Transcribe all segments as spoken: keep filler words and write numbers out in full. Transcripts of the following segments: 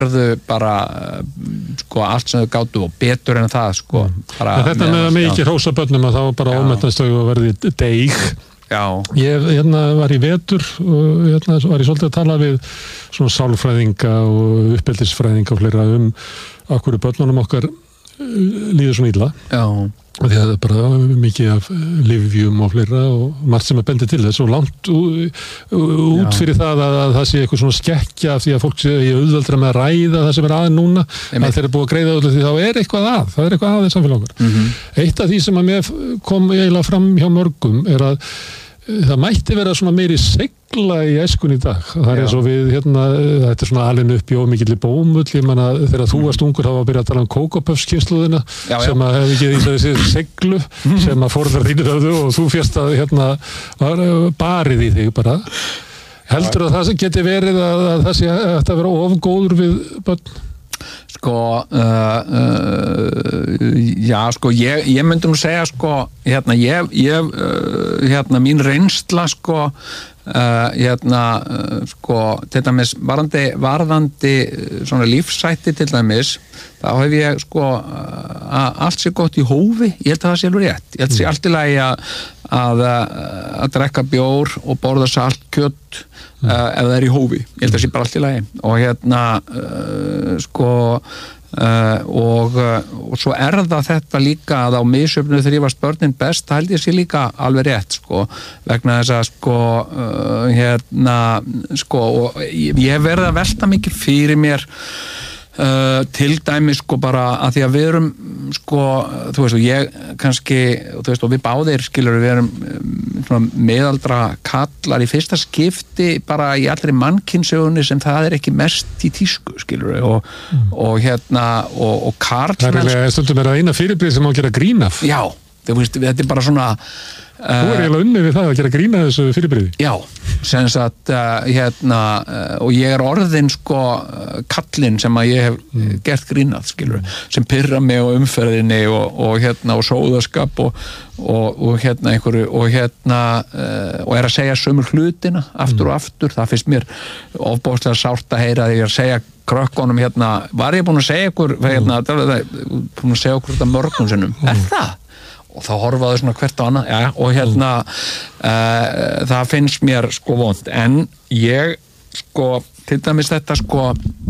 bara sko allt sem þau gátu og betur en það sko bara, þetta með að mikið hrósa börnum að þá bara ómettast þau að verði deig. Já. Ég hérna var í vetur og hérna var ég svolítið að tala við svona sálfræðinga og uppeldisfræðinga og fleira um af hverju börnunum okkar líður svona illa. Já. Og því að það er bara mikið af lyfjum og fleira og margt sem að bendi til þess og langt út fyrir það að, að það sé eitthvað svona skekkja því að fólk sé auðveldra með að ræða það sem er aðeins núna, Einmitt. Að þeir eru búið að greiða því þá er eitthvað að, það er eitthvað að í samfélag okkar. Mm-hmm. Eitt af því sem að mér kom eiginlega fram hjá mörgum er að það mætti vera svona meiri segla í æskun í dag. Það er eins og við hérna, þetta er svona alinn upp í ómikilli bómull, ég manna þegar þú varst ungur þá var að byrja að tala um kókopöfskynslóðina sem að hefði ekki þessi seglu sem að fórðar þínir höfðu og þú fjast að hérna var barið í þig bara. Heldur að það geti verið að, að það sé að þetta vera ofgóður við börn? Sko, uh, uh, já, sko, ég, ég myndi nú segja, sko, hérna, ég, ég, uh, hérna, mín reynsla, sko, uh, hérna, uh, sko, til dæmis, varðandi, varðandi svona lífsætti, til dæmis, þá hef ég, sko, að allt sé gott í hófi, ég held að það sé alveg rétt, ég held að sé allt í lagi að, að, að drekka bjór og borða salt, kjöt, Uh, ef það er í hófi, ég held að það sé bara allt í lagi og hérna uh, sko uh, og, uh, og svo er það þetta líka að á misjöfnu þrífast börnin best, það held ég sé líka alveg rétt sko, vegna þess að sko uh, hérna sko og ég, ég hef verið að velta mikið fyrir mér Uh, til dæmis sko bara að því að við erum sko, þú veist og ég kannski, þú veist og við báðir skilur við erum um, svona meðaldra kallar í fyrsta skipti bara í allri mannkynsögunni sem það er ekki mest í tísku skilur við og, mm. og hérna og, og karlmenn Það er stundum er að eina fyrirbrið sem á að gera grín af Já, þú veist, þetta er bara svona Þú er eiginlega unnið við það að gera grína þessu fyrirbrigði. Já, sem sagt uh, hérna, uh, og ég er orðin sko uh, kallinn sem að ég hef mm. gert grínað, skilur, mm. sem pyrra mig á umferðinni og, og hérna og sóðaskap og, og, og hérna einhverju og hérna uh, og er að segja sömu hlutina aftur mm. og aftur, það finnst mér ofbóðslega sárt að heyra að ég er að segja krökkunum hérna, var ég búin að segja ykkur hérna, mm. búin að segja ykkur þetta mörgum sinnum, mm. er það? Og þá horfaðu svona hvert á annað ja, og hérna uh, það finnst mér sko vond en ég sko til dæmis þetta sko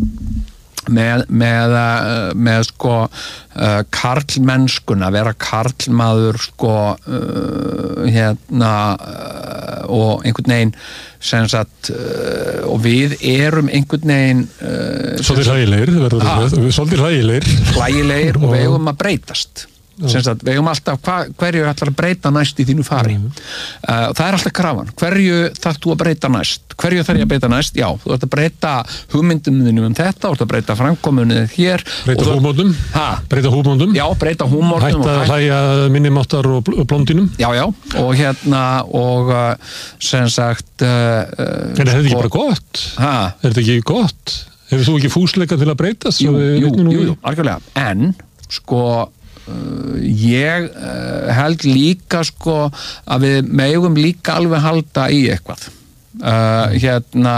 með, með, með sko uh, karlmennskuna vera karlmaður sko uh, hérna uh, og einhvern veginn sem sagt uh, og við erum einhvern veginn uh, Svolítið hlægilegir Svolítið hlægilegir hlægilegir og við eigum að breytast sem sagt, við hefum alltaf hva, hverju ætlar að breyta næst í þínu fari mm. uh, það er alltaf krafan, hverju þarf þú að breyta næst hverju þarf ég að breyta næst, já þú ert að breyta hugmyndunum um þetta, þú ert að breyta framkomunni hér breyta húmóndum breyta húmóndum já, breyta húmóndum hætta að hlæja minnimáttar og blondínum já, já, og hérna og uh, sem sagt uh, en er þetta ekki bara gott? Ha? Er þetta ekki gott? Hefur þú ekki fúsleika til að breytast? Jú, jú, jú, jú, algjörlega en sko Uh, ég uh, held líka sko að við megum líka alveg halda í eitthvað uh, hérna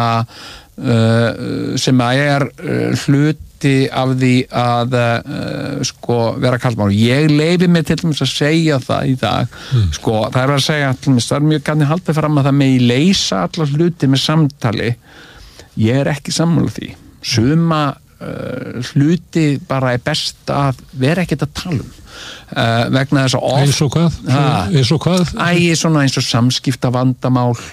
uh, sem að er uh, hluti af því að uh, sko vera karlmaður. Ég leyfi mig til dæmis að segja það í dag mm. sko það er að segja til dæmis, það er mjög gætni haldið fram að það megi leysa allar hluti með samtali ég er ekki sammála því suma Uh, hluti bara er best að vera ekkert að tala um uh, vegna þess að oft eins og hvað? Ha, eins og hvað? Æ, svona eins og samskipta vandamál uh,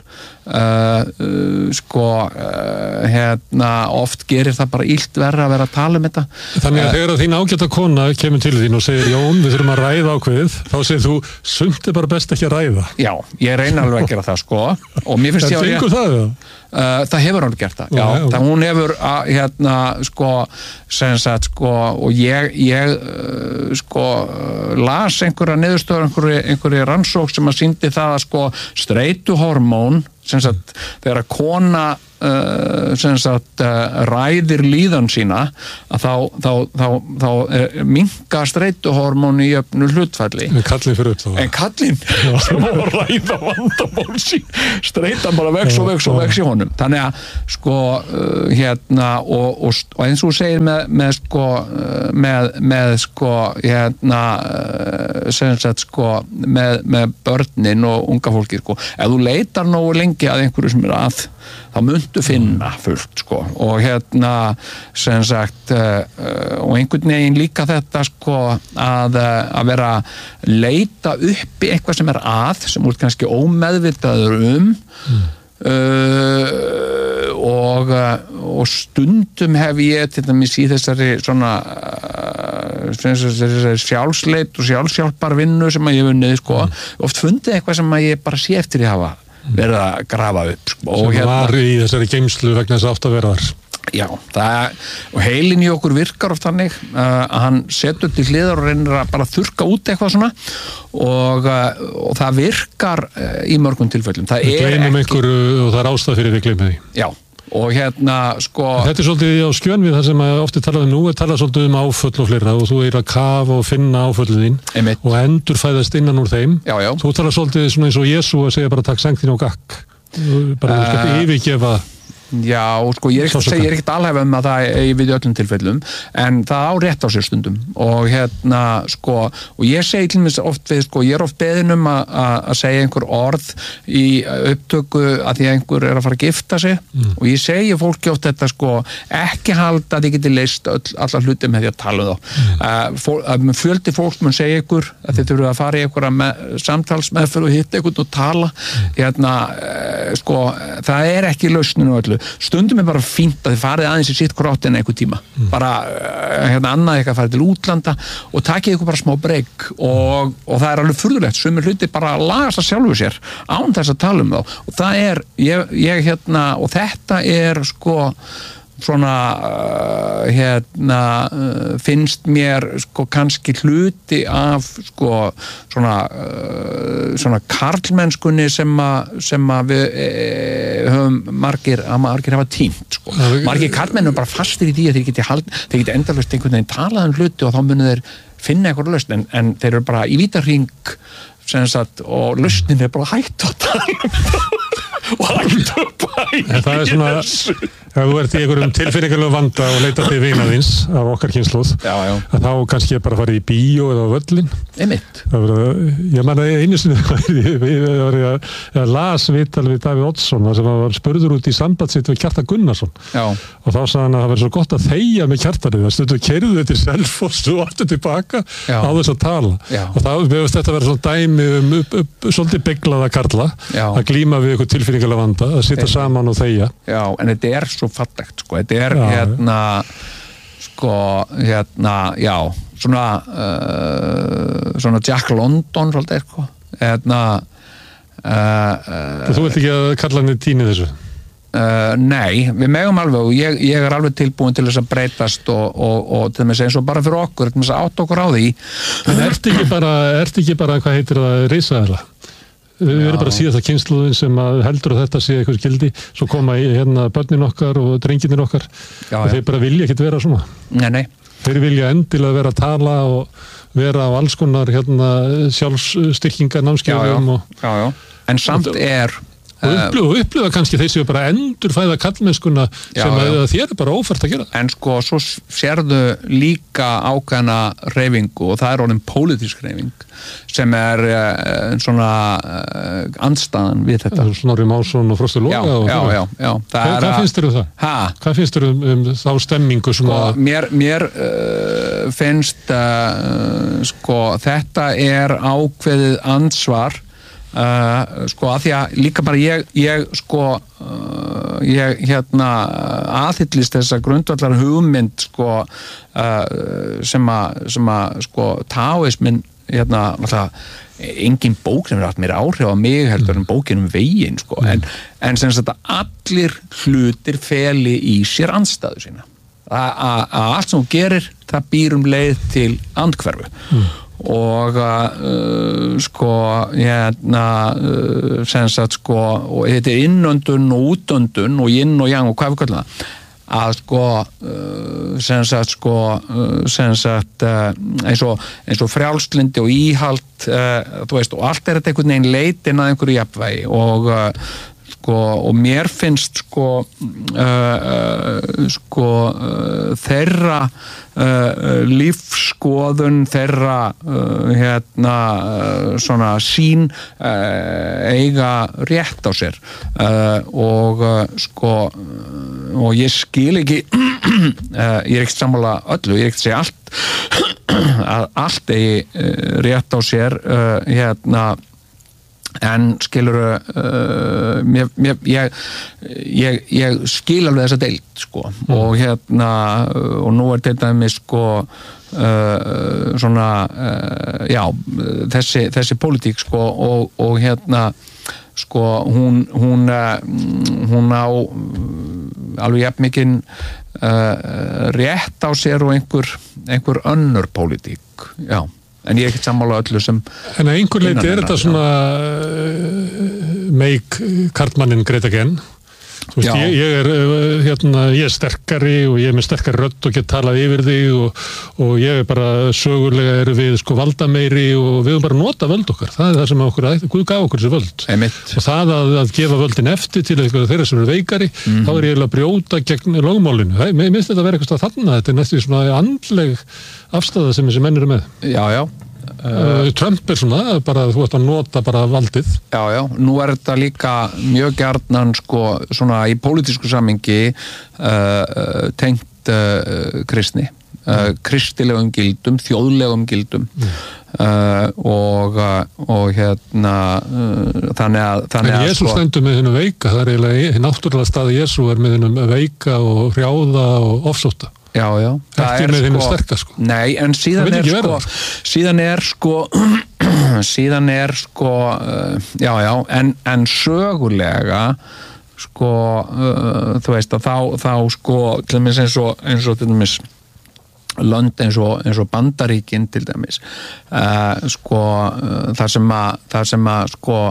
uh, sko uh, hérna oft gerir það bara illt verra að vera að tala um þetta Þannig að uh, þegar að þín ágæta kona kemur til þín og segir Jón, við þurfum að ræða ákveðið þá segir þú, sumt er bara best ekki að ræða Já, ég reyna alveg að gera það sko og mér finnst ég að ég það, Uh, það hefur hann gert það, já, já, já. Það hún hefur að, hérna, sko sem sagt, sko, og ég ég, uh, sko las einhverja niðurstöður, einhverju, einhverju rannsók sem að sýndi það að, sko, streituhormón sem sagt, þegar að kona Uh, sem sagt uh, ræðir líðan sína að þá, þá, þá, þá uh, minka streituhormón í jöfnu hlutfalli en kallinn fyrir upp þá en kallinn sem á að ræða vandamál sín streitan bara vex og vex og vex í honum þannig að sko uh, hérna og, og, og eins og segir með, með sko með, með sko hérna uh, sem sagt sko með, með börnin og unga fólki sko ef þú leitar nógu lengi að einhverju sem er að þá myndu finna fullt sko og hérna sem sagt uh, og einhvern veginn líka þetta sko að, að vera leita upp í eitthvað sem er að sem úr kannski ómeðvitaður um mm. uh, og, og stundum hef ég til dæmis í þessari svona uh, þessari sjálfsleit og sjálfshjálparvinnu sem að ég vunnið sko mm. oft fundið eitthvað sem að ég bara sé eftir í hafa verið að grafa upp sko. sem og hérna, var í þessari geymslu vegna þess að átt að vera þar já, það, og heilin í okkur virkar oft þannig uh, að hann setur til hliðar og reynir að bara þurrka út eitthvað svona og, uh, og það virkar uh, í mörgum tilfellum það við er ekki einhverju, og það er ástæð fyrir við gleymum því já og hérna sko þetta er svolítið á skjön við það sem ofti talað um nú er talað svolítið um áföll og fleira og þú er að kafa og finna áföllin þín Einmitt. og endur fæðast innan úr þeim já, já. þú talað svolítið svona eins og Jesú að segja bara takk sængtin og gakk bara þú skalt uh, yfirgefa já, sko, ég er ekkert að segja, ég er ekkert alhæfa um að það er við öllum tilfellum, en það á rétt á sér stundum og hérna, sko, og ég segi til mér oft við, sko, ég er oft beðin um að, að segja einhver orð í upptöku að því að einhver er að fara að gifta sig mm. og ég segi fólki oft þetta, sko, ekki halda að þið geti leist öll, alla hluti með því að tala um þá. Mm. Uh, fól, uh, fjöldi fólk mun segja ykkur að þið þurfum að fara í einhverja með, samtalsmeðferð og hitta einhvern og tala, mm. hérna, uh, sko, það er ekki lausnin og öllu. Stundum er bara fínt að þið farið aðeins í sitt krottin einhver tíma, mm. bara hérna annað eitthvað farið til útlanda og takið ykkur bara smá breyk og, og það er alveg furðulegt, sumir hluti bara lagast að sjálfu sér án þess að tala um þá og það er, ég, ég hérna og þetta er sko svona uh, hérna uh, finnst mér sko kannski hluti af sko svona uh, svona karlmennskunni sem að sem að við e, höfum margir, að margir hafa tímt sko. Margir karlmenn eru bara fastir í því að þeir geti hald, þeir geti endalaust einhvern veginn talað um hluti og þá munu þeir finna eitthvað lausn en, en þeir eru bara í vítarhring sem sagt og lausnin er bara hægt að tala um og hægt að bæja það er svona, ef þú ert í einhverjum tilfinningarlegu vanda og leita til vina þins af okkar kynslóð, já, já. að þá kannski ég bara fara í bíó eða á völlin einmitt ég manna einu sinni ég las viðtal við Davíð Oddsson sem var spurður út í samband sitt við Kjartan Gunnarsson já. og þá sagði hann að það verður svo gott að þegja með Kjartanið, það stundu keyrðu til Selfoss og aftur tilbaka já. Á þess að tala já. Og þá veist þetta verður svona dæmi um upp, upp, svolítið bygglaða karla já. Að glíma við eitthvað tilfinningarlega vanda að sitja saman og þegja já, en þetta er svo fallegt sko, þetta er já, hérna sko, hérna, já svona uh, svona Jack London svolítið, sko hérna uh, uh, Þú vilt ekki að kalla hann í tíni þessu? Uh, nei, við megum alveg og ég, ég er alveg tilbúin til þess að breytast og, og, og til þess eins og bara fyrir okkur til þess að átt okkur á því en ertu ekki bara, ertu ekki bara hvað heitir það, risaðala? Við erum bara síðast að kynsluðin sem að heldur að þetta sé eitthvað skildi, svo koma í hérna börnin okkar og drenginir okkar já, og þeir bara vilja ekkert vera svona nei, nei. Þeir vilja endilega vera að tala og vera á alls konar hérna sjálfsstyrkingar námskeiðum og já, já. En samt er og upplifa, upplifa kannski þeir séu bara endurfæða kallmennskuna já, sem að já. Þér er bara ófært að gera en sko, svo sérðu líka ákveðna hreyfingu og það er orðin pólitísk hreyfing sem er uh, svona uh, andstaðan við þetta Snorri Másson og Frosti Loga já, og já, já, já. Hvað, hvað finnst þér um það? Ha? Hvað finnst þér um, um þá stemmingu sko, að... mér, mér uh, finnst uh, sko, þetta er ákveðið ansvar Uh, sko að því að líka bara ég, ég sko uh, ég hérna aðhyllist þessa grundvallar hugmynd sko uh, sem að sem að sko taoismin hérna alltaf engin bók sem er allt mér áhrif á mig heldur en bókin um veginn sko mm. en, en sem sagt að allir hlutir feli í sér andstæðu sína að allt sem þú gerir það býr um leið til andhverfu mm. og uh, sko hérna uh, sem sagt sko og þetta er innöndun og útöndun og yin og yang og hvað við kallum það að sko uh, sem sagt sko uh, sem sagt uh, eins og, eins og frjálslindi og íhald uh, þú veist og allt er þetta einhvern veginn leitin að einhverju jafnvægi og uh, sko og mér finnst sko uh, uh, sko uh, þeirra uh, lífskoðun þeirra uh, hérna uh, svona sín uh, eiga rétt á sér uh, og uh, sko uh, og ég skil ekki uh, ég er ekkert sammála öllu, ég er ekkert að segja allt að allt eigi uh, rétt á sér uh, hérna en skilurðu uh, mér, mér, ég, ég, ég skil alveg þessa deild sko mm. og hérna og nú er til dæmis sko uh, svona uh, já, þessi, þessi pólitík sko og, og hérna sko hún hún, hún á alveg jafn mikinn uh, rétt á sér og einhver, einhver önnur pólitík, já en ég er ekkert sammála öllu sem en að einhver leiti er þetta svona uh, make karlmannin great again þú veist, ég, ég er uh, hérna, ég er sterkari og ég er með sterkari rödd og get talað yfir þig og, og ég er bara sögulega er við sko valdameiri og við erum bara að nota völd okkar, það er það sem okkur Guð gaf okkur þessi völd Einmitt. Og það að, að gefa völdin eftir til þeirra sem eru veikari, mm-hmm. þá er ég að brjóta gegn lögmálinu, mér finnst þetta að vera eitthvað þarna, þetta er næstu svona andleg afstæða sem þessi menn eru með Já, já Uh, Trump er svona, bara þú ert að nota bara valdið. Já, já, nú er þetta líka mjög gjarnan sko svona í pólitísku samhengi uh, tengt uh, kristni, uh, kristilegum gildum, þjóðlegum gildum mm. uh, og, og hérna uh, þannig að þannig En Jesús sko, stendur með þennum veika, það er eiginlega náttúrulega staði Jesú er með þennum veika og hrjáða og ofsóta. Já, já. Ekki með þínu sterka, sko. Nei, en síðan er sko, síðan er sko, síðan er sko, uh, já, já, en, en sögulega, sko, uh, þú veist að þá, þá sko, til dæmis eins og, eins og til dæmis, lönd eins og, eins og Bandaríkin til dæmis, uh, sko, uh, þar sem að, þar sem að, sko,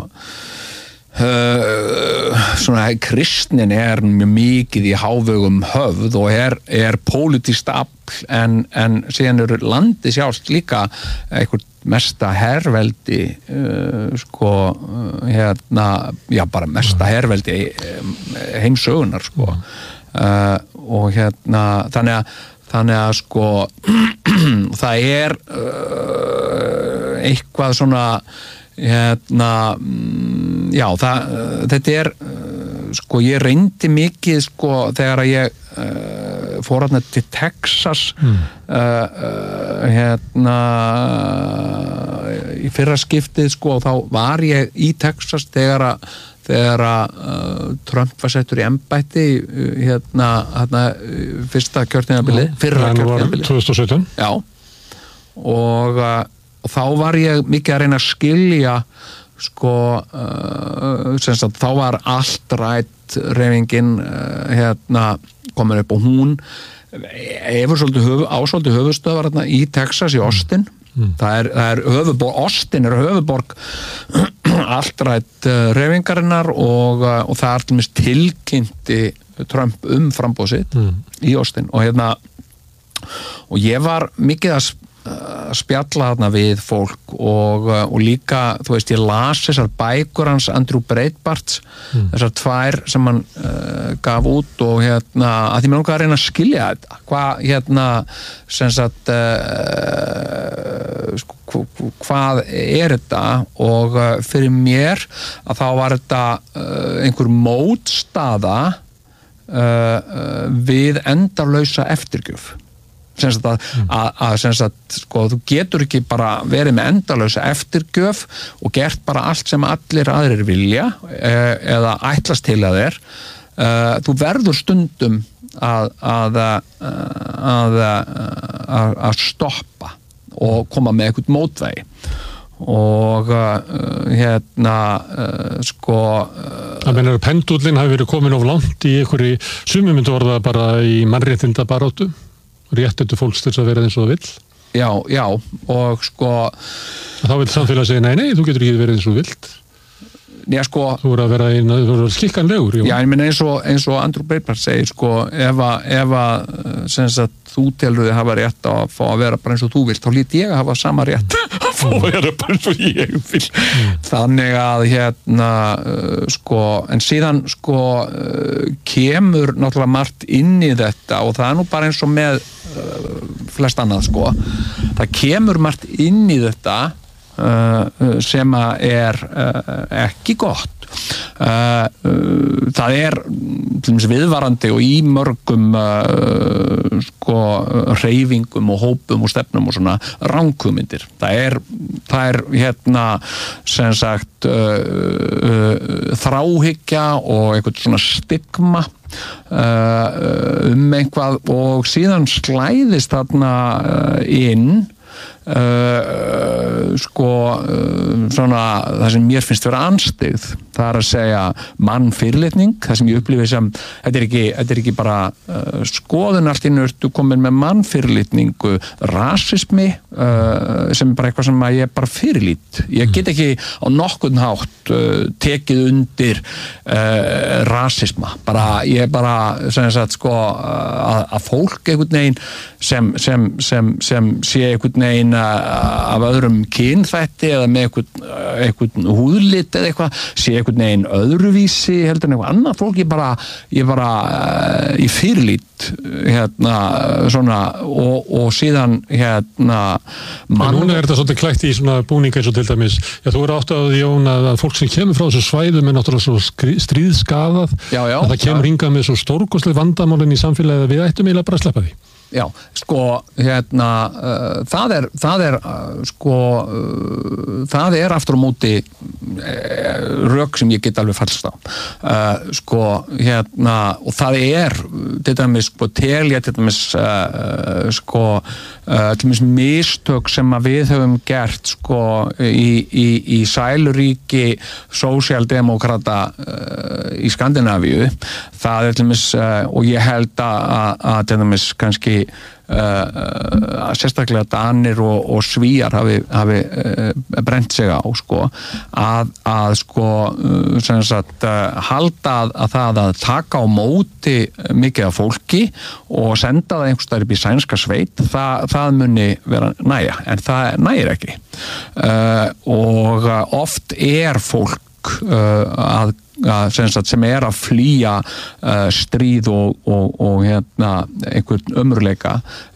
Uh, svona kristnin er mjög mikið í hávegum höfð og er, er pólitískt afl en, en síðan eru landi sjálfst líka einhvern mesta herveldi uh, sko uh, hérna, já bara mesta herveldi heimsögunar sko uh, og hérna þannig að, þannig að sko það er uh, eitthvað svona hérna já, það, þetta er sko, ég reyndi mikið sko, þegar að ég uh, fór hérna til Texas mm. uh, uh, hérna í fyrra skiptið sko, og þá var ég í Texas þegar að þegar að uh, Trump var settur í embætti uh, hérna, hérna fyrsta kjörtímabilið, fyrra kjörtímabilið tvö þúsund og sautján já, og uh, og þá var ég mikið að reyna að skilja sko uh, sem sagt, þá var allt rætt hreyfingin uh, hérna komin upp og hún hefur svolítið höfu, ásvolítið höfustöðvar hérna í Texas í Austin mm. það er, það er höfuborg, Austin er höfuborg allt rætt uh, hreyfingarinnar og, uh, og það er allmis tilkynnti Trump um frambóð sitt mm. í Austin og hérna og ég var mikið að að spjalla þarna við fólk og, og líka, þú veist, ég las þessar bækur hans Andrew Breitbarts mm. þessar tvær sem hann uh, gaf út og hérna að því mér langar að reyna að skilja þetta hvað, hérna, sem sagt uh, sko, hvað er þetta og uh, fyrir mér að þá var þetta uh, einhver mótstaða uh, uh, við endalausa eftirgjöf sem sagt að, mm. að, að sem sagt, sko, þú getur ekki bara verið með endalausa eftirgjöf og gert bara allt sem allir aðrir vilja eða ætlast til að þeir þú verður stundum að að, að, að, að stoppa og koma með eitthvað mótvægi og hérna sko Það meinar að pendullin hafi verið komin of langt í einhverju sumum myndu orða bara í mannréttindabaráttu réttindu fólks til að vera eins og það vill já, já, og sko þá vil samfélag segja, nei, nei, þú getur ekki verið eins og vilt Já, sko, þú voru að vera, ein, þú voru skikkanlegur já, ég meina eins og, eins og Andrew Breitbart segir, sko, ef að, ef að sem sagt, þú telur þig hafa rétt að fá að vera bara eins og þú vilt, þá lít ég að hafa sama rétt að fá að vera bara eins og ég vil mm. þannig að hérna uh, sko, en síðan sko uh, kemur náttúrulega margt inn í þetta og það er nú bara eins og með uh, flest annað, sko það kemur margt inn í þetta Uh, sem að er uh, ekki gott uh, uh, það er viðvarandi og í mörgum uh, sko hreyfingum og hópum og stefnum og svona ranghugmyndir það er, það er hérna sem sagt uh, uh, þráhyggja og einhvern svona stigma uh, um einhvað og síðan slæðist þarna uh, inn Uh, sko uh, svona það sem mér finnst vera anstigð það er að segja mannfyrirlitning það sem ég upplifi sem þetta er ekki, þetta er ekki bara uh, skoðun allt í nördu komin með mannfyrirlitningu rasismi uh, sem er bara eitthvað sem að ég bara fyrirlít ég get ekki á nokkurn hátt uh, tekið undir uh, rasisma bara, ég bara sem sagt sko að, að fólk einhvern veginn sem, sem, sem, sem sé einhvern veginn af öðrum kynþætti eða með einhvern, einhvern húðlit eða eitthvað, sé einhvern veginn öðruvísi heldur en eitthvað annað fólk ég bara, ég bara í fyrirlít hérna svona og, og síðan hérna mann... Núna er þetta svolítið klætt í svona búning eins og til dæmis, já þú er átt að Jón að fólk sem kemur frá þessu svæðum er náttúrulega svo stríðskadað já, já, að það kemur já. hingað með svo stórkostleg vandamálin í samfélagi að við ættum eiginlega bara að sleppa því Já, sko, hérna, uh, það er, það er, uh, sko, uh, það er aftur á móti uh, rök sem ég get alveg fallst á. Uh, sko, hérna, og það er, til dæmis, sko, telja, til dæmis, uh, sko, uh, til dæmis mistök sem að við höfum gert, sko, í, í, í sæluríki sósíaldemókrata uh, í Skandinavíu. Það er til dæmis, uh, og ég held að, að til dæmis, kannski Uh, uh, sérstaklega Danir og, og Svíar hafi, hafi uh, brent sig á sko, að, að sko, uh, sem sagt, uh, halda að, að það að taka á móti mikið af fólki og senda það einhvers staðar upp í sænska sveit það, það muni vera næja en það nægir ekki uh, og oft er fólk uh, að Sem, sagt, sem er að flýja uh, stríð og, og, og hérna, einhvern ömurleika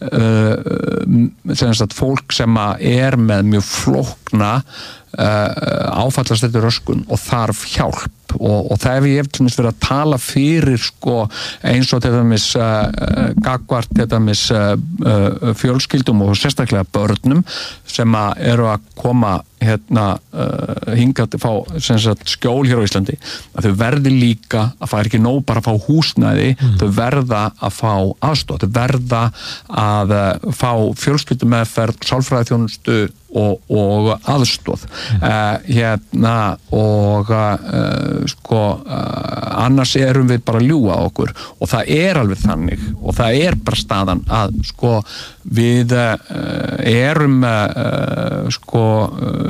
uh, sem sagt, fólk sem er með mjög flókna uh, áfallastættu röskun og þarf hjálp og, og það hef ég eftir verið að tala fyrir sko, eins og til dæmis uh, gagvart til dæmis uh, uh, fjölskyldum og sérstaklega börnum sem að eru að koma hérna uh, hingað til að fá sem sagt, skjól hér á Íslandi að þau verði líka að fá ekki nóg bara að fá húsnæði, mm. þau verða að fá aðstoð, þau verða að uh, fá fjölskyldumeðferð, sálfræðiþjónustu og, og aðstoð mm. uh, hérna og uh, sko uh, annars erum við bara að ljúga okkur og það er alveg þannig og það er bara staðan að sko við uh, erum uh, sko uh,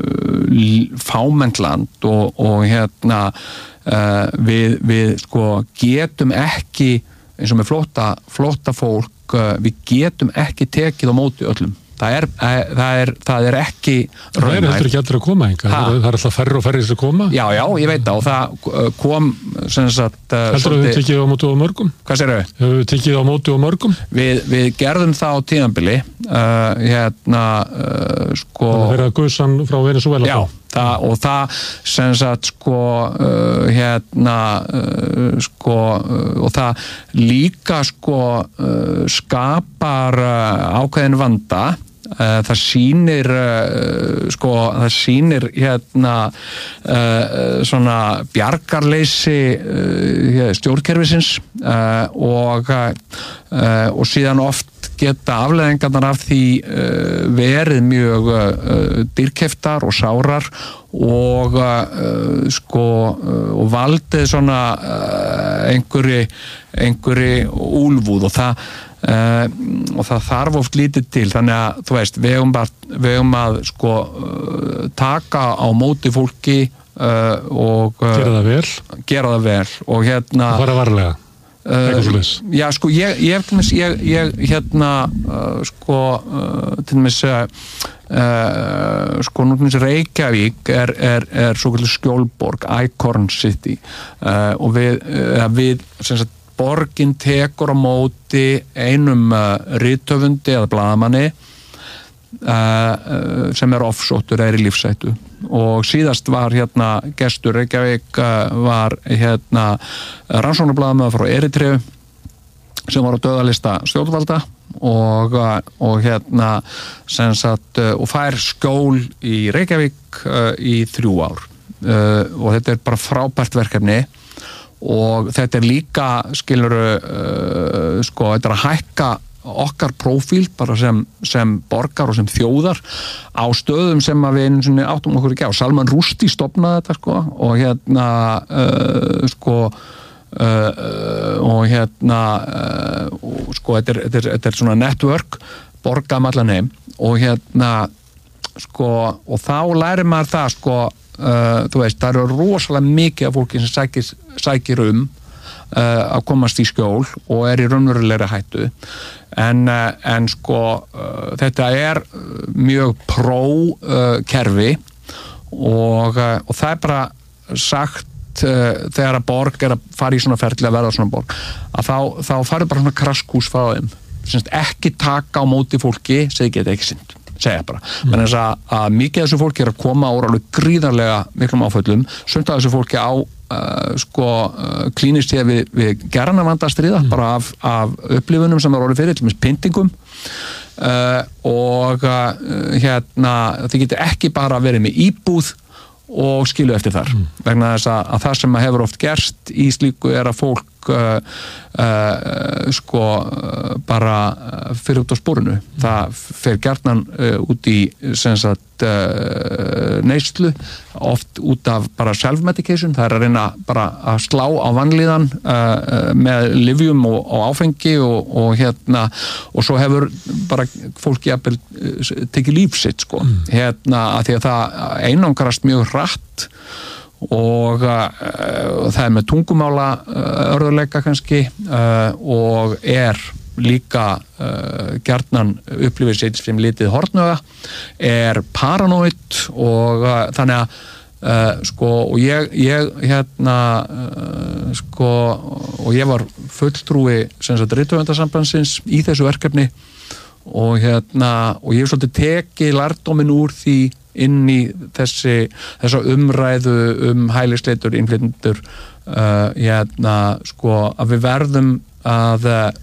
fámennt land og, og hérna uh, við, við sko getum ekki eins og með flótta, flótta fólk uh, við getum ekki tekið á móti öllum það er, það er, það er ekki raunhæft. Það er heldur ekki allir að koma enga það er alltaf færri og færri sem koma já, já, ég veit það og það kom sem sagt uh, heldur að við tekið á móti og mörgum hvað sér þau? Við tekið á móti og mörgum við, við gerðum það á tíðanbili uh, hérna uh, sko það verið að guðsan frá Venezuela já Það, og það sem sagt sko uh, hérna uh, sko uh, og það líka sko uh, skapar uh, ákveðin vanda uh, það sýnir uh, sko það sýnir hérna uh, svona bjargarleysi uh, stjórnkerfisins uh, og uh, og síðan oft geta afleiðingarnar af því uh, verið mjög uh, dýrkeyptar og sárar og uh, sko uh, og valdið svona uh, einhverju einhverju úlfúð og það uh, og það þarf oft lítið til, þannig að þú veist, við höfum bara, við höfum að sko uh, taka á móti fólki uh, og uh, gera það vel gera það vel og hérna og fara varlega. Uh, já, sko, ég, ég, ég, ég hérna, uh, sko, uh, til dæmis, uh, uh, sko, nú til dæmis Reykjavík er, er, er svo kallið skjólborg, Icon City, uh, og við, uh, við, sem sagt, borgin tekur á móti einum uh, rithöfundi eða blaðamanni uh, sem er offsóttur, er í lífshættu og síðast var hérna gestur Reykjavík uh, var hérna rannsóknarblaðamaður frá Eritreu sem var á dauðalista stjórnvalda og, og hérna sem sagt, uh, og fær skjól í Reykjavík uh, í þrjú ár uh, og þetta er bara frábært verkefni og þetta er líka skiluru uh, sko, þetta er að hækka okkar prófíl bara sem, sem borgar og sem þjóðar á stöðum sem að við einu áttum okkur ekki á. Salman Rushdie stofnaði þetta sko og hérna uh, sko uh, og hérna uh, og, sko þetta er, þetta, er, þetta er svona network borga um allan heim og hérna sko og þá lærir maður það sko uh, þú veist, það eru rosalega mikið af fólki sem sækir, sækir um Uh, að komast í skjól og er í raunverulegri hættu en, uh, en sko uh, þetta er mjög pró uh, kerfi og, uh, og það er bara sagt uh, þegar að borg er að fara í svona ferli að verða svona borg að þá, þá farið bara svona kraskús frá þeim semst ekki taka á móti fólki sem þið geta ekki sinnt segja bara, mm. menn þess að, að mikið af þessu fólki er að koma úr alveg gríðarlega miklum áföllum, sumt af þessu fólki á Uh, sko uh, klínist hér við, við gerna vanda að stríða mm. bara af, af upplifunum sem er orðið fyrir til og með pyntingum uh, og uh, hérna þið getur ekki bara verið með íbúð og skilu eftir þar mm. vegna þess að, að það sem hefur oft gerst í slíku er að fólk uh, uh, sko uh, bara fyrir út á spórinu mm. það fer gjarnan uh, út í sem sagt uh, neyslu oft út af bara self-medication, það er að reyna bara að slá á vanlíðan uh, með lyfjum og, og áfengi og, og hérna og svo hefur bara fólk jafnvel uh, tekið lífsitt sko mm. hérna að því að það einangrast mjög hratt og uh, það er með tungumála uh, örðuleika kannski uh, og er líka uh, gjarnan upplifir sér sem litið hortnöga, er paranoid og uh, þannig að uh, sko og ég, ég hérna uh, sko og ég var fulltrúi sem sagt rithöfundasambandsins í þessu verkefni og hérna og ég hef svolítið tekið lærdóminn úr því inn í þessi þessa umræðu um hælisleitur, innflytjendur uh, hérna sko að við verðum að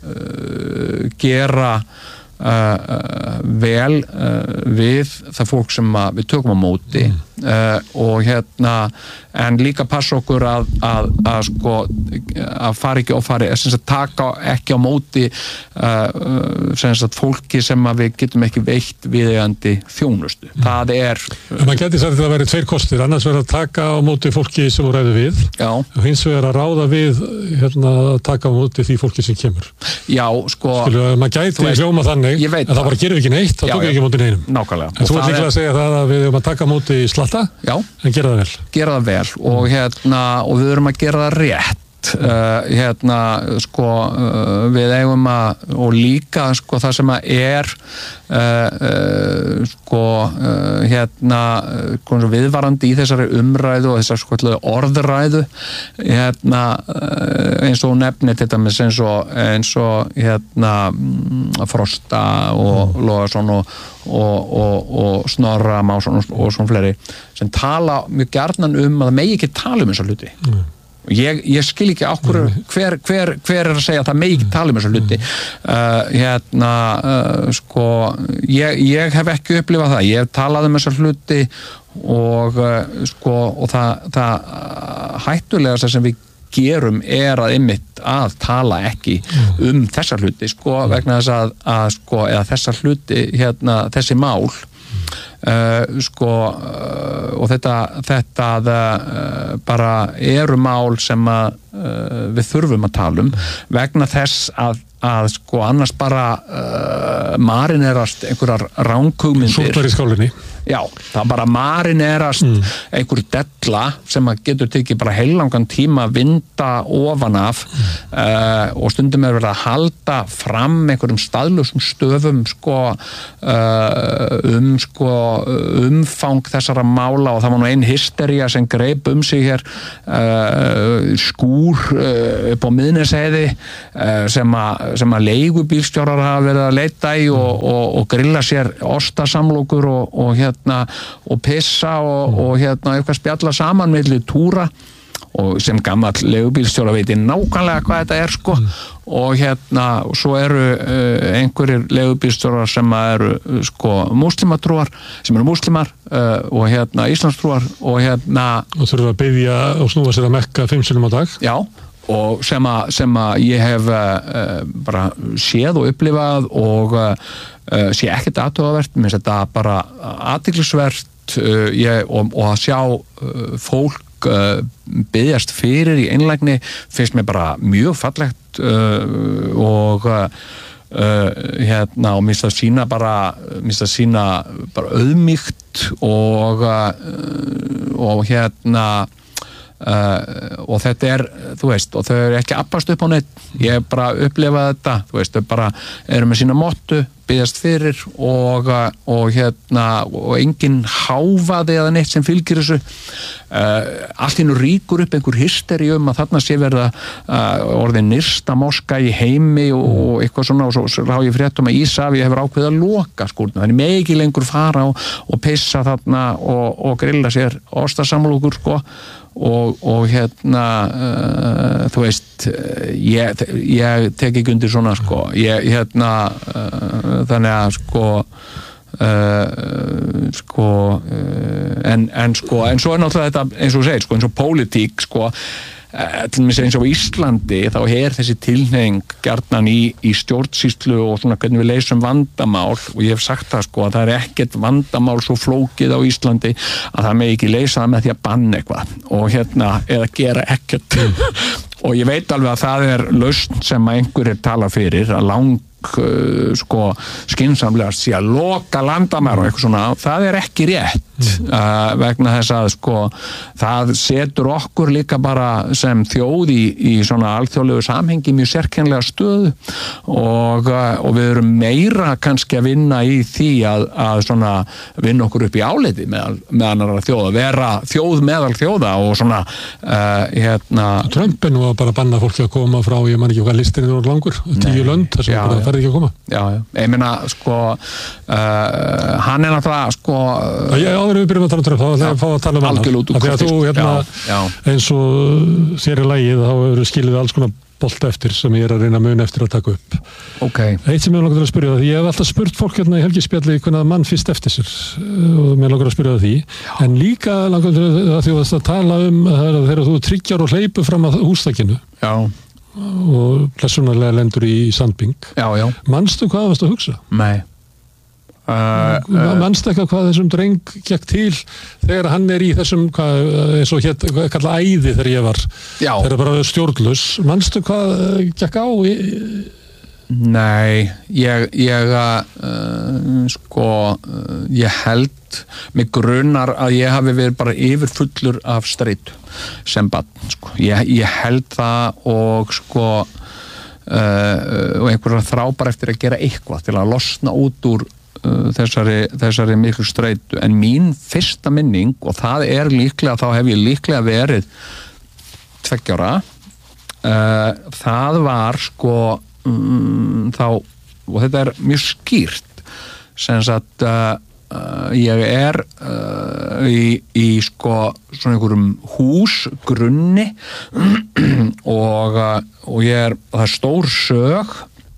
uh, gera uh, uh, vel uh, við það fólk sem að við tökum á móti mm. uh, og hérna en líka passa okkur að, að, að sko að fara ekki og fari að taka ekki á móti uh, sem sagt fólki sem að við getum ekki veitt viðeigandi þjónustu. Mm. Það er en maður geti sagt að það væri tveir kostir, annars verður að taka á móti fólki sem þú ræður við Já. og hins vegar að ráða við hérna að taka á móti því fólki sem kemur. Já, sko Skilu, maður gæti veist, hljóma þannig en það bara gerir ekki neitt, það tók ekki móti neinum. Nákvæmlega. En þú ert líklega að segja það að við erum að taka móti slatta Já. en gera það vel. Gera það vel og hérna og við erum að gera það rétt uh, hérna sko uh, við eigum að og líka sko það sem að er uh, uh, sko uh, hérna uh, viðvarandi í þessari umræðu og þessari sko orðræðu hérna uh, eins og nefnir til dæmis eins og eins og hérna Frosta og mm. Logason og og, og, og Snorra Másson og, og svona fleiri sem tala mjög gjarnan um að það megi ekki tala um þessa hluti mm. ég, ég skil ekki okkur mm. hver, hver, hver er að segja að það megi ekki tala um þessa hluti mm. uh, hérna uh, sko ég, ég hef ekki upplifað það, ég hef talað um þessa hluti og uh, sko og það, það hættulegasta sem við gerum er að einmitt að tala ekki mm. um þessa hluti sko mm. vegna þess að, að sko eða þessa hluti hérna þessi mál mm. uh, sko uh, og þetta þetta uh, bara eru mál sem að uh, við þurfum að tala um mm. vegna þess að að sko annars bara uh, marinerast einhverjar ránkugmyndir. Sótar í skálinni. Já, það bara marinerast mm. einhver della sem að getur tekið bara heilangan tíma að vinda ofan af mm. uh, og stundum er verið að halda fram einhverjum staðlausum stöfum sko uh, um sko umfang þessara mála og það var nú ein hystería sem greip um sig hér uh, skúr uh, upp á Miðnesheiði uh, sem að sem að leigubílstjórar hafa verið að leita í og, og, og grilla sér ostasamlokur og, og hérna og pissa og, mm. og hérna eitthvað spjalla saman milli túra og sem gamall leigubílstjóra veit ég nákvæmlega hvað þetta er sko mm. og hérna og svo eru uh, einhverjir leigubílstjórar sem eru uh, sko múslimatrúar sem eru múslimar uh, og hérna íslamstrúar og hérna og þurfa að biðja og snúa sér að Mekka fimm sinnum á dag. Já og sem að, sem að ég hef uh, bara séð og upplifað og uh, uh, sé ekkert athugavert, mér finnst þetta bara athyglisvert uh, ég, og, og að sjá uh, fólk uh, biðjast fyrir í einlægni finnst mér bara mjög fallegt uh, og uh, uh, hérna og mér finnst það sína bara mér finnst það sína bara auðmýkt og uh, og hérna Uh, og þetta er, þú veist og þau eru ekki appast upp á neitt ég bara upplifa þetta, þú veist, þau bara eru með sína mottu, biðjast fyrir og, og hérna og engin háfaði eða neitt sem fylgir þessu uh, allt í nú ríkur upp einhver hysteri um að þarna sé verða uh, orðin nyrsta moska í heimi og, og eitthvað svona og svo, svo rá ég fréttum að Ísafía hefur ákveðið að loka skúrna, þannig með ekki lengur fara og, og pissa þarna og, og grilla sér ostasamlokur sko og, og hérna uh, þú veist ég, ég tek ekki undir svona sko ég hérna uh, þannig að sko uh, sko uh, en, en sko en svo er náttúrulega þetta eins og þú segir sko eins og pólitík sko til og með eins og Íslandi þá er þessi tilhneiging gjarnan í, í stjórnsýslu og svona hvernig við leysum vandamál og ég hef sagt það sko að það er ekkert vandamál svo flókið á Íslandi að það með ekki leysa það með því að banna eitthvað og hérna eða gera ekkert og ég veit alveg að það er lausn sem að einhverjir tala fyrir að lang uh, sko skynsamlega sé að loka landamæri og eitthvað svona, það er ekki rétt mm. uh, vegna þess að sko það setur okkur líka bara sem þjóð í, í svona alþjóðlegu samhengi mjög sérkennlega stöðu og, uh, og við erum meira kannski að vinna í því að, að svona vinna okkur upp í áliti með, með annara þjóða, vera þjóð meðal þjóða og svona uh, hérna Trump er nú að bara banna fólki að koma frá, ég man ekki hvað listin er langur, tíu lönd, þess að bara ferði ekki að koma. Já, já, ég meina, sko, uh, hann er náttúrulega, sko... Uh, já, áður við byrjum að tala um Trump, þá ætla ég að fá að tala um hann. Algjörlega út úr kortist. Því að þú, hérna, já, já. eins og þér í lagið, þá eru skilið alls konar bolt eftir sem ég er að reyna að muna eftir að taka upp. Ok. Eitt sem ég langar til að spyrja það, því ég hef alltaf spurt fólk hérna í helgispjalli hvernig mann fyrst eftir sér og mér langar að spyrja það því, já. En líka langar til að því að það tala um þegar þú tryggjar og hleypur fram að hústakinu. Já. Og blessunarlega lendur í sandbing. Já, já. Manstu hvað varst að hugsa? Nei. Uh, uh, Manstu eitthvað hvað þessum dreng gekk til þegar hann er í þessum hvað, eins og hér kalla æði þegar ég var já. Þegar bara stjórnlaus manstu hvað gekk á í... Nei ég, ég uh, sko uh, ég held mig grunar að ég hafi verið bara yfirfullur af streitu sem barn sko. ég, ég held það og sko uh, og einhverja þrápar eftir að gera eitthvað til að losna út úr Þessari, þessari miklu streitu en mín fyrsta minning og það er líklega, þá hef ég líklega verið tveggja ára uh, það var sko um, þá, og þetta er mjög skýrt sem sagt uh, uh, ég er uh, í, í sko svona einhverjum húsgrunni og, uh, og ég er, það er stór sög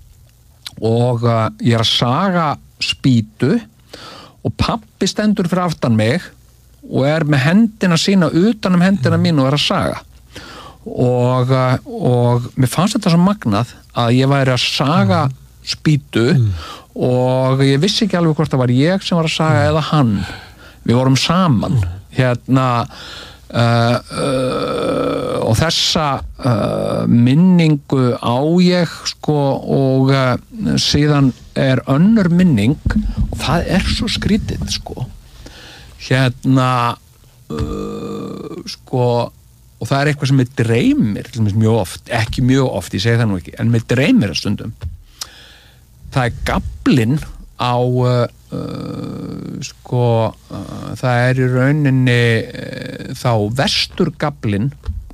og uh, ég er að saga spýtu og pabbi stendur fyrir aftan mig og er með hendina sína utan um hendina mín og er að saga og, og mér fannst þetta svo magnað að ég væri að saga spýtu mm. og ég vissi ekki alveg hvort það var ég sem var að saga mm. eða hann, við vorum saman hérna Uh, uh, og þessa uh, minningu á ég sko og uh, síðan er önnur minning og það er svo skrítið sko hérna uh, sko og það er eitthvað sem mig dreymir mjög oft, ekki mjög oft, ég segi það nú ekki en mig dreymir að stundum það er gaflinn á uh, uh, sko uh, það er í rauninni uh, þá vesturgaflinn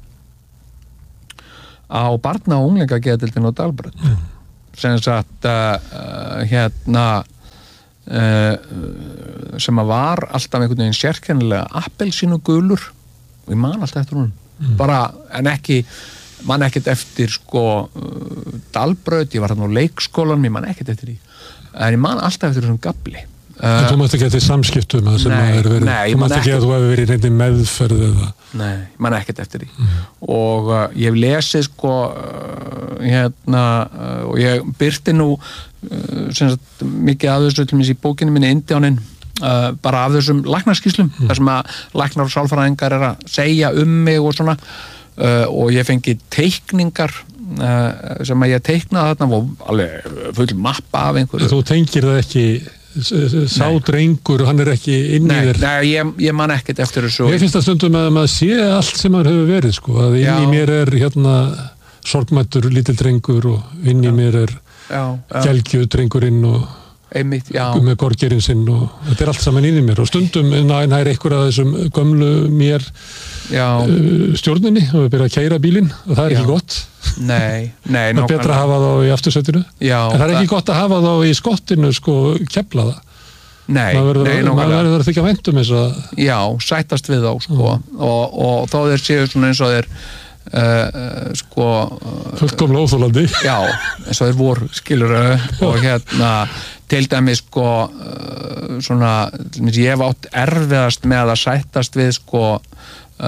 á barna- og unglingageðdeildinni á Dalbraut mm. sem sagt uh, uh, hérna uh, sem að var alltaf einhvern veginn sérkennilega appelsínugulur og ég man alltaf eftir hún mm. bara, en ekki man ekkert eftir sko uh, Dalbraut, ég var hann á leikskólanum ég man ekkert eftir því en ég man alltaf eftir þessum gafli uh, Þú mátt ekki eftir samskiptum að sem nei, að er verið nei, þú mátt ekki að þú hefur verið í reyndi meðferð eða Nei, ég man ekkert eftir því mm. og uh, ég hef lesið sko uh, hérna uh, og ég byrti nú uh, sem sagt mikið af þessu til minns í bókinni minni Indjánin uh, bara af þessum læknarskýrslum mm. þar sem að læknar og sálfræðingar er að segja um mig og svona uh, og ég fengi teikningar uh, sem að ég teiknaði þarna og alveg full mappa af einhverju Þú tengir það ekki sá drengur, hann er ekki inn í þér Nei, ég, ég man ekkert eftir þessu Ég finnst það stundum að maður sé allt sem maður hefur verið sko, að inn í já. mér er hérna sorgmættur lítill drengur og inn í já. mér er gelgju drengurinn og Einmitt, með gorgerinn sinn og þetta er allt saman inn í mér og stundum nær einhver að þessum gömlu mér uh, stjórninni og við byrja að keyra bílinn og það er já. ekki gott Nei, nei það er betra að hafa þá í aftursætinu já, en það er ekki það... gott að hafa þá í skottinu sko kefla það Nei, maður nei, verður að þykja væntum eins og Já, sættast við þá sko mm. og, og þá þeir séu svona eins og þeir Uh, uh, sko uh, fullkomlega óþolandi já, eins og þeir voru skilur og hérna til dæmis sko uh, svona, ég hef átt erfiðast með að sættast við sko uh,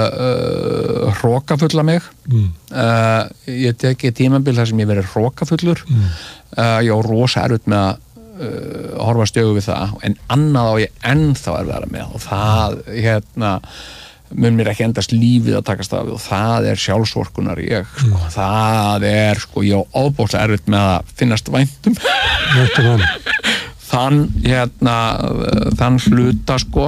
uh, hrokafulla mig mm. uh, ég teki tímabil þar sem ég verið hrokafullur mm. uh, ég á rosa erfitt með að uh, horfa stjögu við það en annað á ég ennþá erfiðara með og það hérna mun mér ekki endast lífið að takast af og það er sjálfsvorkunar ég sko. mm. það er sko ég á ofboðslega erfitt með að finnast væntum þann hérna þann hluta sko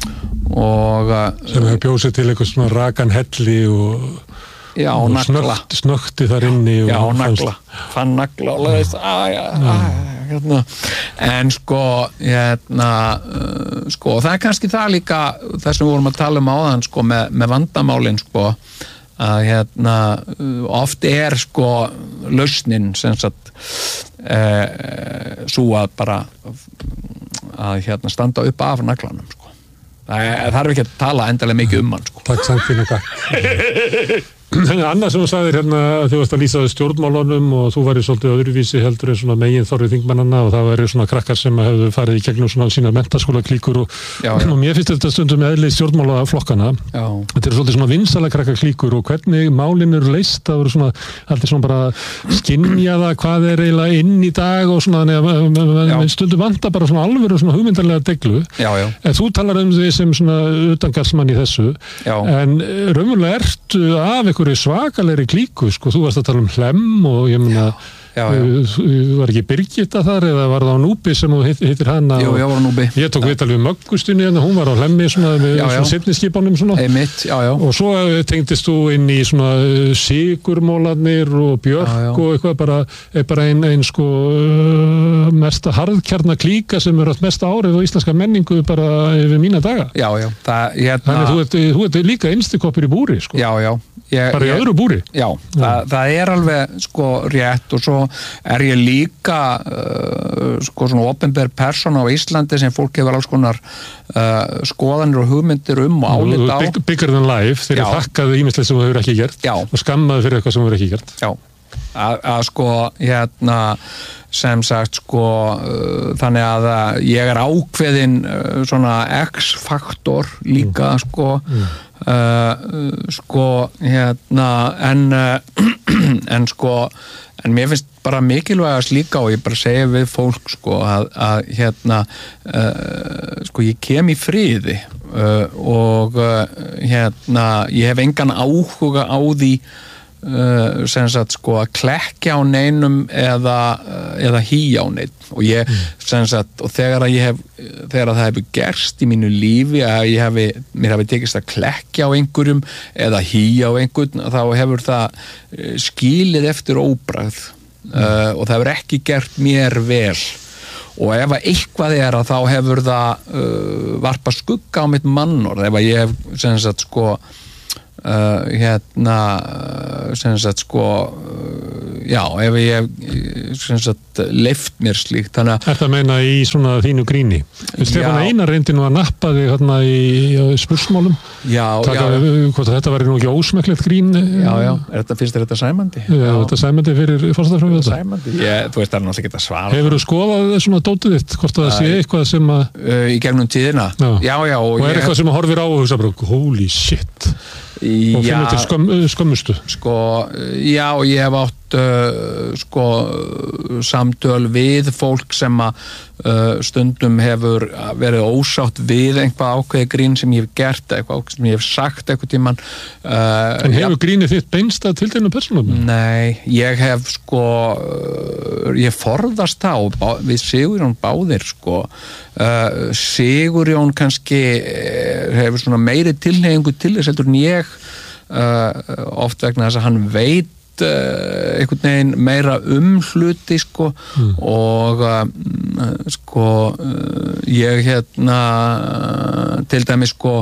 og sem hefur bjósið til eitthvað svona rakan helli og, já, og snögt, snögti þar inni já, nagla, fann nagla og leðist aðja, aðja Hérna. en sko hérna, uh, sko það er kannski það líka það sem við vorum að tala um áðan sko með, með vandamálin sko að hérna oft er sko lausnin sem sagt uh, svo að bara að hérna standa upp af naglanum sko það þarf ekki að tala endalega mikið um hann sko Takk samt fyrir þetta Annars sem þú sagðir hérna að þú varst að lýsa stjórnmálunum og þú væri svolítið öðruvísi heldur en svona megin þorrið þingmannanna og það væri svona krakkar sem hefðu farið í gegnum svona sína menntaskóla klíkur og, já, já. og mér finnst þetta stundum eðli stjórnmálaflokkana þetta er svolítið svona vinsæla krakka klíkur og hvernig málin eru leyst það voru svona alltaf svona bara skynja það hvað er eiginlega inn í dag og svona þannig stundum vanta bara svona alvöru svona hugmyndarlega deglu já, já. en þú talar um því sem svona utangarðsmann í þessu já. en raunverulega ertu af svakalegri klíku, sko, þú varst að tala um Hlemm og ég meina já, já. var ekki Birgitta þar eða var það á Núbi sem þú hittir hana Jú, ég var á Núbi ég tók viðtal við Möggustunni en hún var á Hlemmi svona, með já, svona seinniskipanum svona Einmitt, já, já. og svo tengdist þú inn í svona sigurmólarnir og Björk já, já. og eitthvað bara, bara ein, ein sko mesta harðkjarna klíka sem er mest árið á íslenska menningu bara yfir mína daga já, já. Það, hérna... þannig að þú ert, þú ert líka einstikoppur í búri sko. já, já Ég, bara í ég, öðru búri já, það, það er alveg sko rétt og svo er ég líka uh, sko svona opinber persóna á Íslandi sem fólk hefur alls konar uh, skoðanir og hugmyndir um og álit á big, bigger than life, þeir eru þakkaðu ímislegt sem þú hefur ekki gert já. og skammaðu fyrir eitthvað sem þú hefur ekki gert já, að sko hérna sem sagt sko uh, þannig að uh, ég er ákveðin uh, svona X-faktor líka mm. sko mm. Uh, sko hérna en uh, en sko en mér finnst bara mikilvægast líka og ég bara segja við fólk sko að, að hérna uh, sko ég kem í friði uh, og uh, hérna ég hef engan áhuga á því Uh, sem sagt sko að klekkja á neinum eða, uh, eða hýja á neinn og ég mm. sem sagt og þegar að ég hef þegar að það hefur gerst í mínu lífi að ég hefi, mér hefur tekist að klekkja á einhverjum eða hýja á einhvern þá hefur það skilið eftir óbragð mm. uh, og það hefur ekki gert mér vel og ef að eitthvað er að þá hefur það uh, varpa skugga á mitt mannorð ef að ég hef sem sagt sko Uh, hérna sem sagt sko uh, já, ef ég sem sagt leyft mér slíkt þannig að Þetta meina í svona þínu gríni Stefán Einar reyndi nú að nappa þig hérna í, í spursmálum já, Taka, já, hvort þetta væri nú ekki ósmekklegt grín já, já, er þetta, finnst þér þetta sæmandi? Já, já. Þetta sæmandi fyrir fórstæðarfröðu Sæmandi, ég, þú veist það er náttúrulega ekki að svara Hefur þú skoðað svona dótið þitt, hvort það sé eitthvað sem að uh, í gegnum tíðina? Já, já, já og, og er ég... eitthvað sem að horfir á og hugsa bara, holy shit og finnur til skömm, skömmustu sko, já, ég hef átt uh, sko samtöl við fólk sem að uh, stundum hefur verið ósátt við eitthvað ákveði grín sem ég hef gert eitthvað sem ég hef sagt eitthvað tíman uh, En hefur ja, grínið þitt beinst að tilteknu persónum? Nei, ég hef sko uh, ég forðast það bá, við Sigurjón báðir sko uh, Sigurjón kannski uh, hefur svona meiri tilhneigingu til þess heldur en ég uh, oft vegna þess að hann veit einhvern veginn meira um hluti sko mm. og uh, sko uh, ég hérna til dæmis sko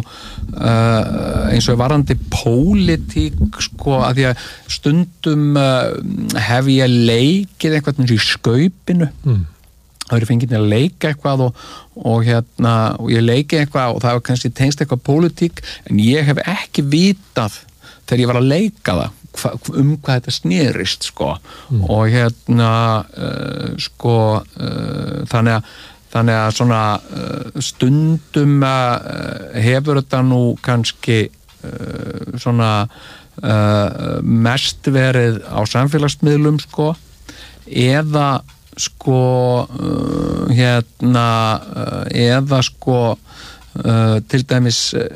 uh, eins og varandi pólitík sko að því að stundum uh, hef ég leikið eitthvað eins og í skaupinu mm. það eru fengið að leika eitthvað og, og hérna og ég leiki eitthvað og það var kannski tengst eitthvað pólitík en ég hef ekki vitað þegar ég var að leika það Hva, um hvað þetta snerist sko mm. og hérna uh, sko uh, þannig að þannig að svona uh, stundum uh, hefur þetta nú kannski uh, svona uh, mest verið á samfélagsmiðlum sko eða sko uh, hérna uh, eða sko uh, til dæmis uh,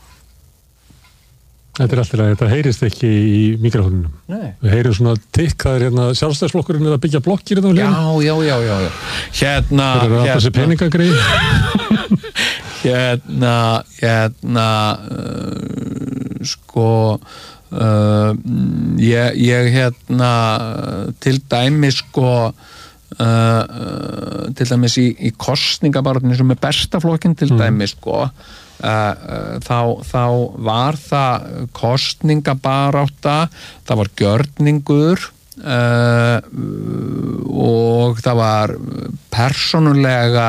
Þetta er alltaf að þetta heyrist ekki í mikrofónunum. Nei. Við heyrum svona tikk, það er hérna sjálfstæðsflokkurinn er að byggja blokkir hérna á hliðinni. Já, já, já, já, já. Hérna, Það er að hérna. þessi peningagreið. hérna, hérna, uh, sko, uh, ég, ég hérna, til dæmis sko, uh, uh, til dæmis í, í kosningabaráttunni sem er besta flokkin til mm. dæmis sko, Uh, uh, þá, þá var það kosningabarátta, það var gjörningur uh, og það var persónulega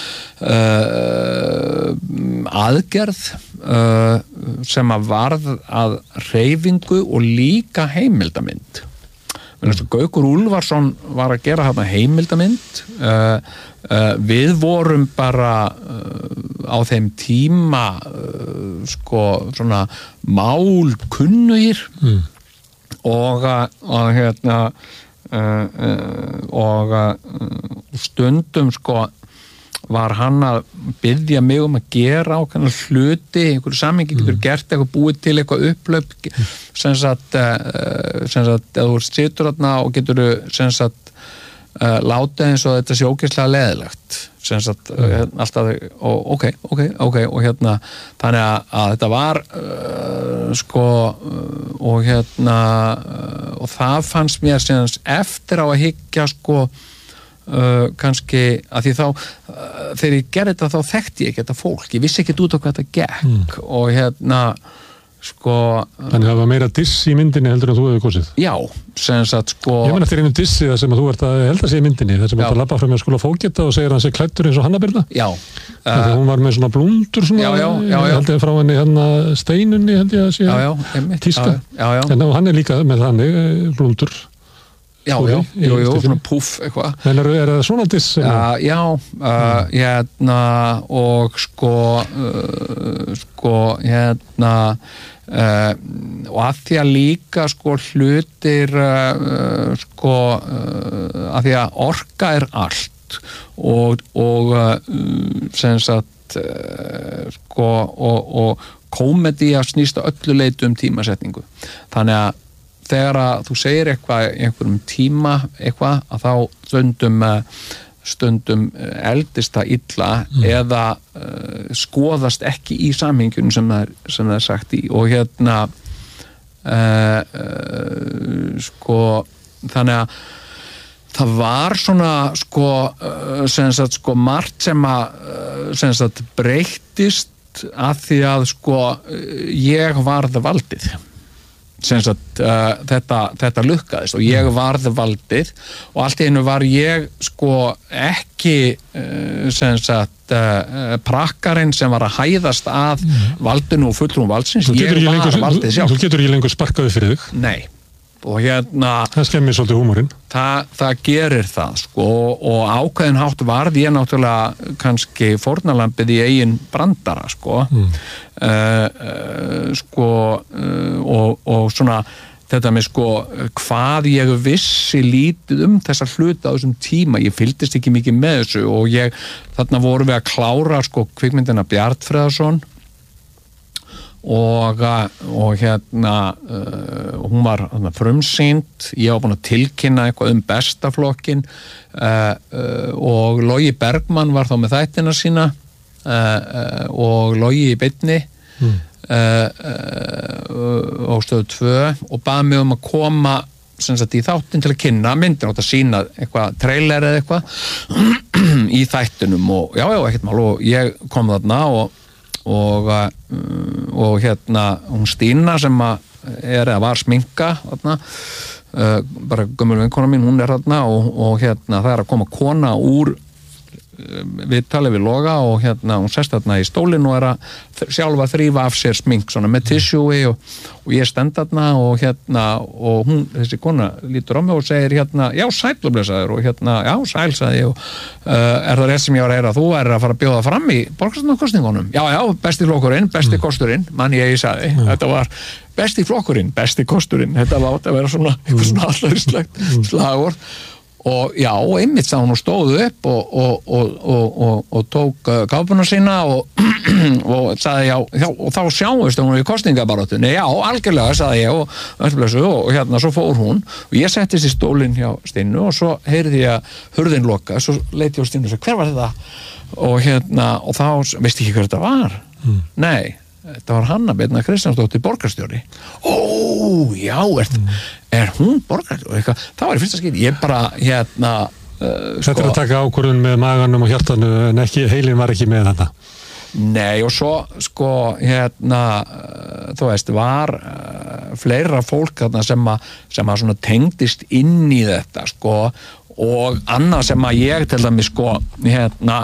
uh, aðgerð uh, sem að varð að hreyfingu og líka heimildamynd. Gaukur Úlfarsson var að gera þarna heimildamynd uh, uh, við vorum bara uh, á þeim tíma uh, sko svona málkunnugir mm. og, og hérna uh, uh, og uh, stundum sko var hann að biðja mig um að gera ákveðna hluti, einhverju samhengi getur mm. gert eitthvað, búið til eitthvað upplöp sem sagt, uh, sem sagt eða þú situr þarna og getur sem sagt uh, látið eins og þetta sé ógeðslega leðilegt sem sagt, mm. uh, alltaf og, ok, ok, ok og hérna þannig að, að þetta var uh, sko uh, og hérna uh, og það fannst mér sem sagt eftir á að hyggja sko Uh, kannski að því þá uh, þegar ég gerði þetta þá þekkti ég ekki þetta fólk, ég vissi ekki út á hvað þetta gekk mm. og hérna sko Þannig að það var meira diss í myndinni heldur en þú hefur kosið Já, sem sagt sko Ég menn eftir einu dissi það sem að þú ert að held að sé í myndinni það sem að það labba frá mér að skóla fóketta og segir að hann sé klæddur eins og Hanna Birna Já uh, Þegar hún var með svona blúndur svona, já, já, já, já. held ég frá henni hérna steinunni held ég að sé já, já, einmitt, tíska já, já. En hann er líka með þannig blúndur Já, já, jú, jú, svona puff eitthvað. Men er, er það svona diss? Uh, já, uh, hérna og sko uh, sko hérna uh, og að því að líka sko hlutir uh, sko uh, að því að orka er allt og, og uh, sem sagt uh, sko og, og komedía snýst að öllu leyti um tímasetningu, þannig að þegar að þú segir eitthvað einhverjum tíma eitthvað að þá stundum stundum eldist það illa mm. eða uh, skoðast ekki í samhengjunum sem það er, sem það er sagt í og hérna uh, uh, sko þannig að það var svona sko uh, sem sagt sko margt sem að uh, sem sagt breyttist að því að sko ég varð valdið sem sagt uh, þetta, þetta lukkaðist og ég varð valdið og allt í einu var ég sko ekki uh, sem sagt uh, prakkarinn sem var að hæðast að valdinu og fulltrúum valdsins, ég var lengur, valdið sjálf. Þú getur ekki lengur sparkaði fyrir þig. Nei. Og hérna það skemmir svolítið húmorinn það, það gerir það sko og ákveðin hátt varð ég náttúrulega kannski fórnarlambið í eigin brandara sko mm. uh, uh, sko uh, og, og svona þetta með sko hvað ég vissi lítið um þessa hluta á þessum tíma, ég fylgdist ekki mikið með þessu og ég, þarna vorum við að klára sko kvikmyndina Bjartfreðarsson og, og hérna uh, hún var frumsýnd, ég var búin að tilkynna eitthvað um bestaflokkin uh, uh, og Logi Bergmann var þá með þættina sína uh, uh, og Logi í beinni mm. uh, uh, og stöðu tvö og baði mig um að koma sem sagt í þáttinn til að kynna myndin og að sína eitthvað trailer eða eitthvað í þættinum og já, já, ekkert mál og ég kom þarna og og, og hérna hún Stína sem að er eða var sminka þarna, uh, bara gömul vinkona mín, hún er þarna og, og hérna það er að koma kona úr við talið við Loga og hérna hún sest þarna í stólinn og er að sjálfa þrífa af sér smink svona með tissjúi og, og ég stend þarna og hérna og hún, þessi kona lítur á mig og segir hérna, já sælublesaður og hérna, já sæl sagði ég og uh, er það rétt sem ég var að heyra, þú er að fara að bjóða fram í borgarstjórnarkosningunum, já já, besti flokkurinn, besti mm. kosturinn, mann ég ég sagði mm. þetta var besti flokkurinn, besti kosturinn þetta var átt að vera svona, eitthvað svona allarislegt slagorð og já, einmitt sá hún og stóð upp og, og, og, og, og, og tók uh, kápuna sína og, og sagði já, já, og þá sjáumst hún í kosningabaráttunni, já, algjörlega sagði ég og, og, og hérna svo fór hún og ég settist í stólinn hjá Stínu og svo heyrði ég að hurðin loka, svo leiti ég á Stínu og sagði, hver var þetta? Og hérna, og þá, veist ekki hver þetta var? Mm. Nei, þetta var Hanna Birna Kristjánsdóttir borgarstjóri. Ó, já, er, mm. er hún borgarstjóri? Það var í fyrsta skil, ég bara, hérna... Uh, Þetta sko, er að taka ákvörðun með maganum og hjartanu, en ekki, heilin var ekki með þetta. Nei, og svo, sko, hérna, uh, þú veist, var uh, fleira fólk þarna sem að, sem að svona tengdist inn í þetta, sko, og annað sem að ég til dæmis, sko, hérna,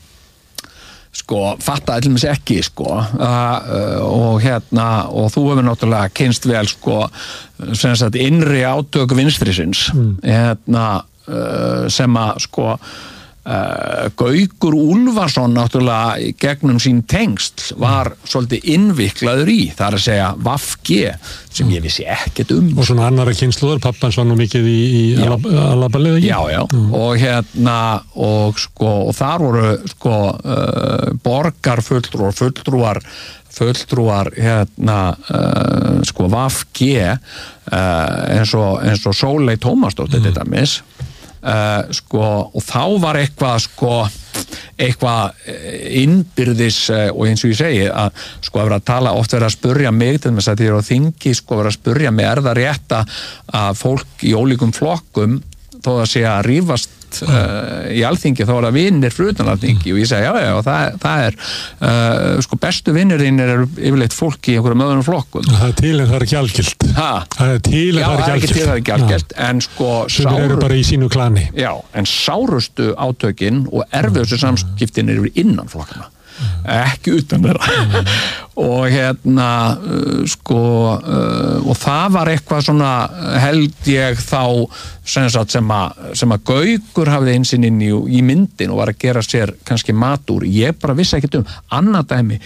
sko, fatta allir ekki, sko, uh, og hérna, og þú hefur náttúrulega kynst vel, sko, sem sagt, innri átök vinstrisins, mm. hérna, uh, sem að, sko, uh, Gaukur Úlfarsson náttúrulega gegnum sín tengsl var svolítið innviklaður í, það er að segja V G, sem ég vissi ekkert um. Og svona annara kynsluður, pappans var nú mikið í, í Alabalið, ekki? Já, já, mm. og hérna, og sko, og þar voru, sko, uh, borgarfulltrúar, fulltrúar, fulltrúar, hérna, uh, sko, V G, uh, eins og, eins og Sóley Tómasdóttir, mm. þetta mis, Uh, sko, og þá var eitthvað sko, eitthvað innbyrðis uh, og eins og ég segi að sko að vera að tala, oft vera að spurja mig til þess að því að á þingi sko vera að spurja mig, er það rétt að fólk í ólíkum flokkum þó að sé að rífast uh, í alþingi, þá er það vinnir fyrir utan alþingi og ég segi já, já, og það, það er uh, sko bestu vinnirinn er yfirleitt fólk í einhverjum öðrum flokkum. Það er til en það er ekki algilt. Ha? Það er til en já, það er ekki algilt. Já, það er ekki til en það er ekki algilt, en sko sem eru bara í sínu klani. Já, en sárustu átökin og erfiðustu samskiptin eru innan flokkana. Ekki utan þeirra og hérna uh, sko uh, og það var eitthvað svona held ég þá sem, sagt, sem, að, sem að Gaukur hafði einsinn inn í, í myndin og var að gera sér kannski mat úr, ég bara vissi ekkert um annað dæmi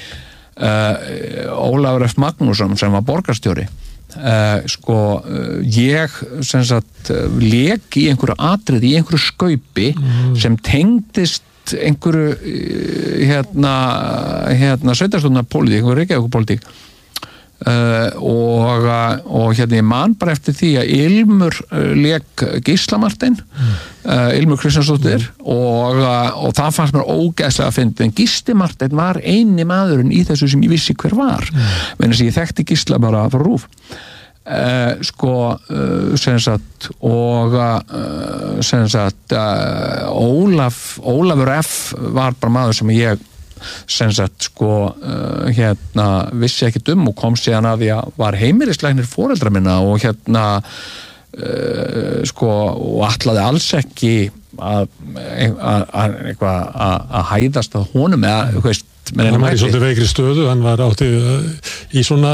uh, Ólafur F. Magnússon sem var borgarstjóri uh, sko uh, ég sem sagt lék í einhverju atriði, í einhverju skaupi mm. sem tengdist einhverju hérna, hérna sveitarstjórnarpólitík, einhverju reykjavíkurpólitík Uh, og, og hérna ég man bara eftir því að Ilmur uh, lék Gísla Martein mm. uh, Ilmur Kristjánsdóttir mm. og, uh, og það fannst mér ógeðslega að finna en Gísli Martein var eini maðurinn í þessu sem ég vissi hver var mm. menn þess að ég þekkti Gísla bara frá RÚV uh, sko uh, sem sagt og uh, sem sagt uh, Ólaf, Ólafur F var bara maður sem ég sem sagt sko uh, hérna vissi ekki um og kom síðan að því að var heimilislæknir foreldra minna og hérna uh, sko og ætlaði alls ekki að eitthvað að hæðast að honum eða þú veist hann var í svolítið veikri stöðu, hann var átti í svona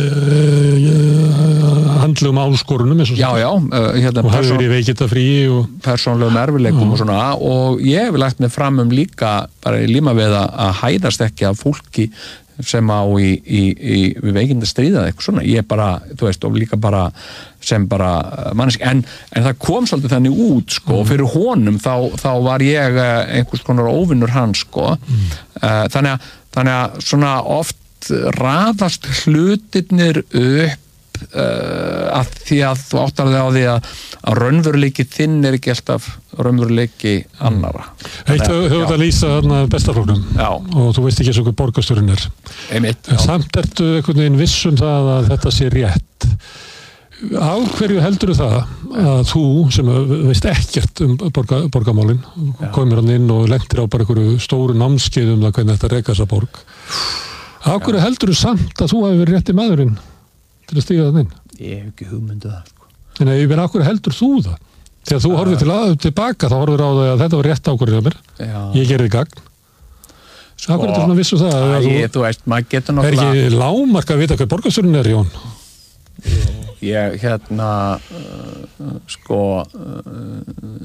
uh, handlegum áskorunum já, já, uh, hérna og hafði verið veikindafríi og persónlegum erfiðleikum og svona og ég hef lagt mig fram um líka bara í líma við að hæðast ekki af fólki sem á í, í, í við veikindastríða eitthvað svona, ég bara, þú veist og líka bara sem bara manneski, en, en það kom svolítið þannig út sko, mm. og fyrir honum þá, þá var ég einhvers konar óvinnur hans sko, mm. uh, þannig að þannig að svona oft raðast hlutirnir upp uh, að því að þú áttar þig á því að, að raunveruleiki þinn er ekki alltaf raunveruleiki annara. Eitt höfðu þetta lýsa þarna bestaflóknum og þú veist ekki eins og hvað borgarstjórinn er. Einmitt, en samt ertu einhvern veginn vissum það að þetta sé rétt. Á hverju heldur það að þú sem veist ekkert um borga, borgamálin komir hann inn og lendir á bara einhverju stóru námskeið um það hvernig þetta reka þessa borg á hverju heldur þú samt að þú hafi verið rétti maðurinn til að stíga það inn? Ég hef ekki hugmyndu það sko. En ég verið á hverju heldur þú það? Þegar þú uh, horfið til að tilbaka þá horfið á það að þetta var rétt ákvörðin af mér já. Ég gerði gagn sko, á hverju er þetta svona vissu það? Að ég, þú veist, maður getur náttúrulega Er ekki lágmark að vita hver borgarstjórinn er, Jón? Ég hérna uh, sko uh,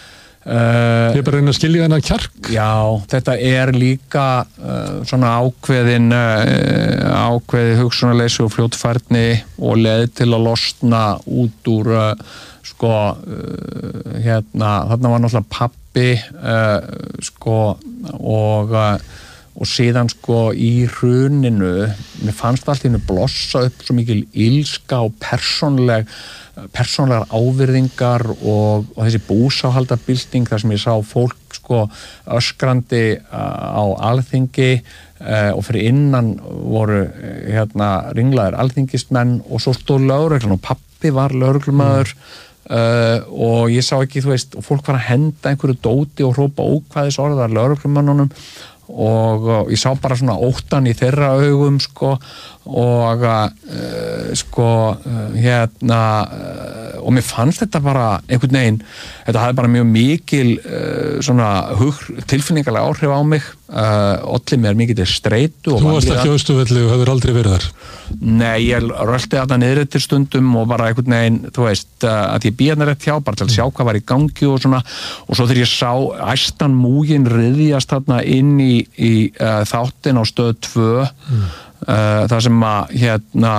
uh, Ég er bara að reyna að skilja þennan kjark Já, þetta er líka uh, svona ákveðin uh, ákveði hugsunarleysi og fljótfærni og leið til að losna út úr uh, sko uh, hérna, þarna var náttúrulega pabbi uh, sko og uh, og síðan sko í hruninu mér fannst allt í hennu blossa upp svo mikil ilska og persónleg persónlegar ávirðingar og, og þessi búsáhaldabylting þar sem ég sá fólk sko öskrandi á alþingi uh, og fyrir innan voru hérna ringlaðir alþingismenn og svo stóð lögreglan og pabbi var lögreglumaður mm. Uh, og ég sá ekki, þú veist, og fólk var að henda einhverju dóti og hrópa ókvæðis orðar lögreglumannunum og, og ég sá bara svona óttan í þeirra augum sko og uh, sko uh, hérna uh, og mér fannst þetta bara einhvern veginn, þetta hafði bara mjög mikil uh, svona hug, tilfinningalega áhrif á mig uh, olli mér mikið til streitu Þú varst ekki á Austurvelli og hefur aldrei verið þar? Nei, ég rölti þarna niður til stundum og bara einhvern veginn, þú veist uh, að ég býða þarna rétt hjá, bara til að sjá hvað var í gangi og svona, og svo þegar ég sá æstan múgin riðjast þarna inn í, í uh, þáttin á stöð tvö mm. Uh, það sem að hérna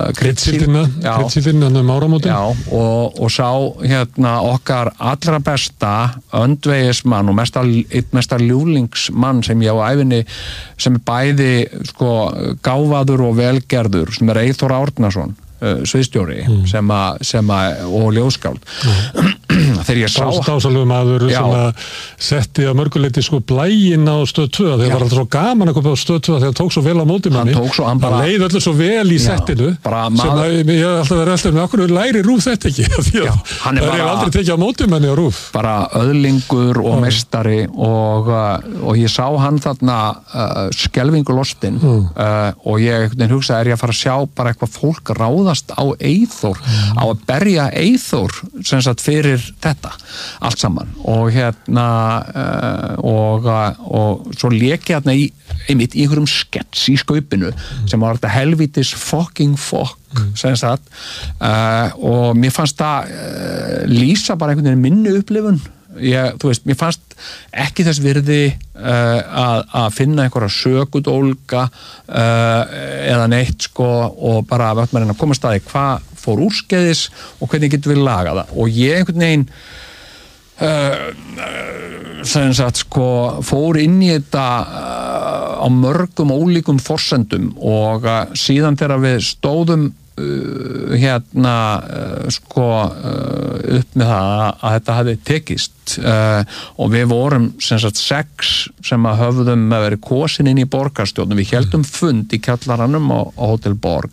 kryddsíldina um áramótin og, og sá hérna okkar allra besta öndvegismann og mesta, eitt mesta ljúflingsmann sem ég á æfinni sem er bæði sko gáfaður og velgerður sem er Eyþór Árnason uh, sviðstjóri mm. sem að, sem að og ljóðskáld mm. þegar ég sá Dásalegu maður já. Sem að setti að mörguleiti sko blægin á stöð tvö þegar var alltaf svo gaman að koma á stöð tvö þegar hann tók svo vel á móti manni hann bara, leið öllu svo vel í já, settinu sem að ég hef alltaf verið alltaf með okkur læri RÚV þetta ekki því að það er aldrei tekið á móti manni á RÚV bara öðlingur og meistari og, og ég sá hann þarna uh, skelfingu lostinn mm. uh, og ég hugsaði er ég að fara að sjá bara eitthvað fólk ráðast á Eyþór mm. á að berja Eyþór sem sagt fyrir þetta, allt saman og hérna uh, og, og svo lék ég hérna í einmitt í einhverjum skets í skaupinu mm. sem var þetta helvítis fucking fuck mm. sem sagt uh, og mér fannst það uh, lýsa bara einhvern veginn minni upplifun ég, þú veist, mér fannst ekki þess virði uh, að, að finna einhverja sökudólga uh, eða neitt sko og bara vart maður að koma staði hvað fór úrskeiðis og hvernig getur við lagað það og ég einhvern veginn Uh, sem sagt sko fór inn í þetta uh, á mörgum ólíkum forsendum og uh, síðan þegar við stóðum uh, hérna uh, sko uh, upp með það að þetta hefði tekist uh, og við vorum sem sagt sex sem að höfðum að vera kosin inn í borgarstjórnum, við héldum fund í kjallaranum á, á Hótel Borg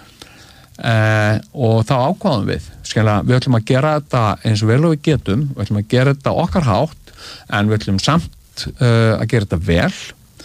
Uh, og þá ákváðum við skilja, við ætlum að gera þetta eins og vel og við getum, við ætlum að gera þetta okkar hátt en við ætlum samt uh, að gera þetta vel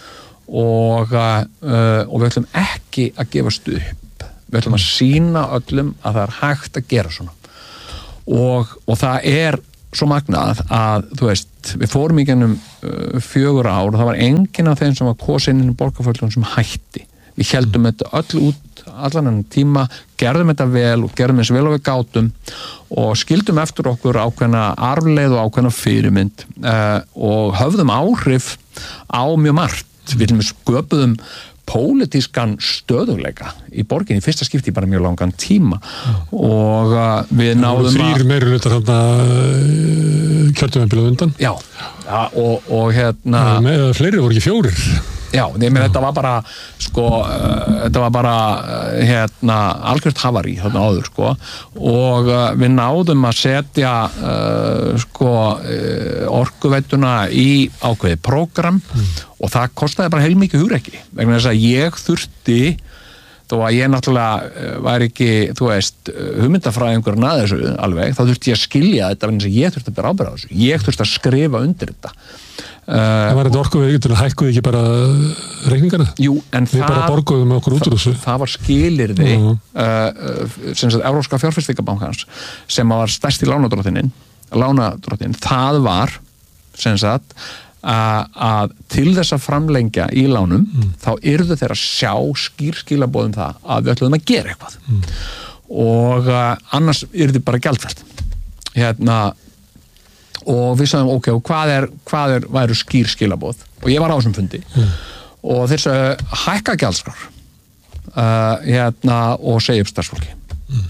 og, uh, og við ætlum ekki að gefast upp, við ætlum að sýna öllum að það er hægt að gera svona og, og það er svo magnað að þú veist, við fórum í gennum uh, fjögur ár og það var enginn af þeim sem var kosin inn í borgarfulltrúum sem hætti, við héldum þetta öll út allan enn tíma, gerðum þetta vel og gerðum eins vel og við gátum og skildum eftir okkur ákveðna arfleið og ákveðna fyrirmynd uh, og höfðum áhrif á mjög margt, við sköpuðum pólitískan stöðugleika í borginni, í fyrsta skipti bara mjög langan tíma mm. og uh, við náðum að þrír meirihlutar hérna kjörtímabilið undan já, ja, og, og hérna með fleiri voru ekki fjórir já, nefnir þetta var bara sko, uh, þetta var bara uh, hérna, algjört havari þarna áður sko, og uh, við náðum að setja uh, sko uh, orkuveituna í ákveðið prógram mm. og það kostaði bara heilmikið hugrekki vegna þess að ég þurfti þó að ég náttúrulega væri ekki þú veist, hugmyndafræðingurinn að þessu alveg, þá þurfti ég að skilja þetta vegna þess að ég þurfti að bera ábyrgð á þessu, ég þurfti að skrifa undir þetta Það var þetta orkuveituna, hækkuði ekki bara reikningarna? Jú, en Við það bara borguðum okkur út úr þessu Það var skilyrði uh -huh. uh, sem sagt Evrópska fjárfestingabankans sem var stærsti lánadrottinin lánadrottinin, það var sem sagt að, að til þess að framlengja í lánum mm. þá yrðu þeir að sjá skýrskilabóðum það að við ætlum að gera eitthvað mm. og uh, annars yrðu bara gjaldfært hérna og við sagðum ok, og hvað er, hvað er væru skýrskilabóð og ég var á þessum fundi mm. og þeir sagði hækka gjaldskrár uh, hérna og segja upp starfsfólki mm.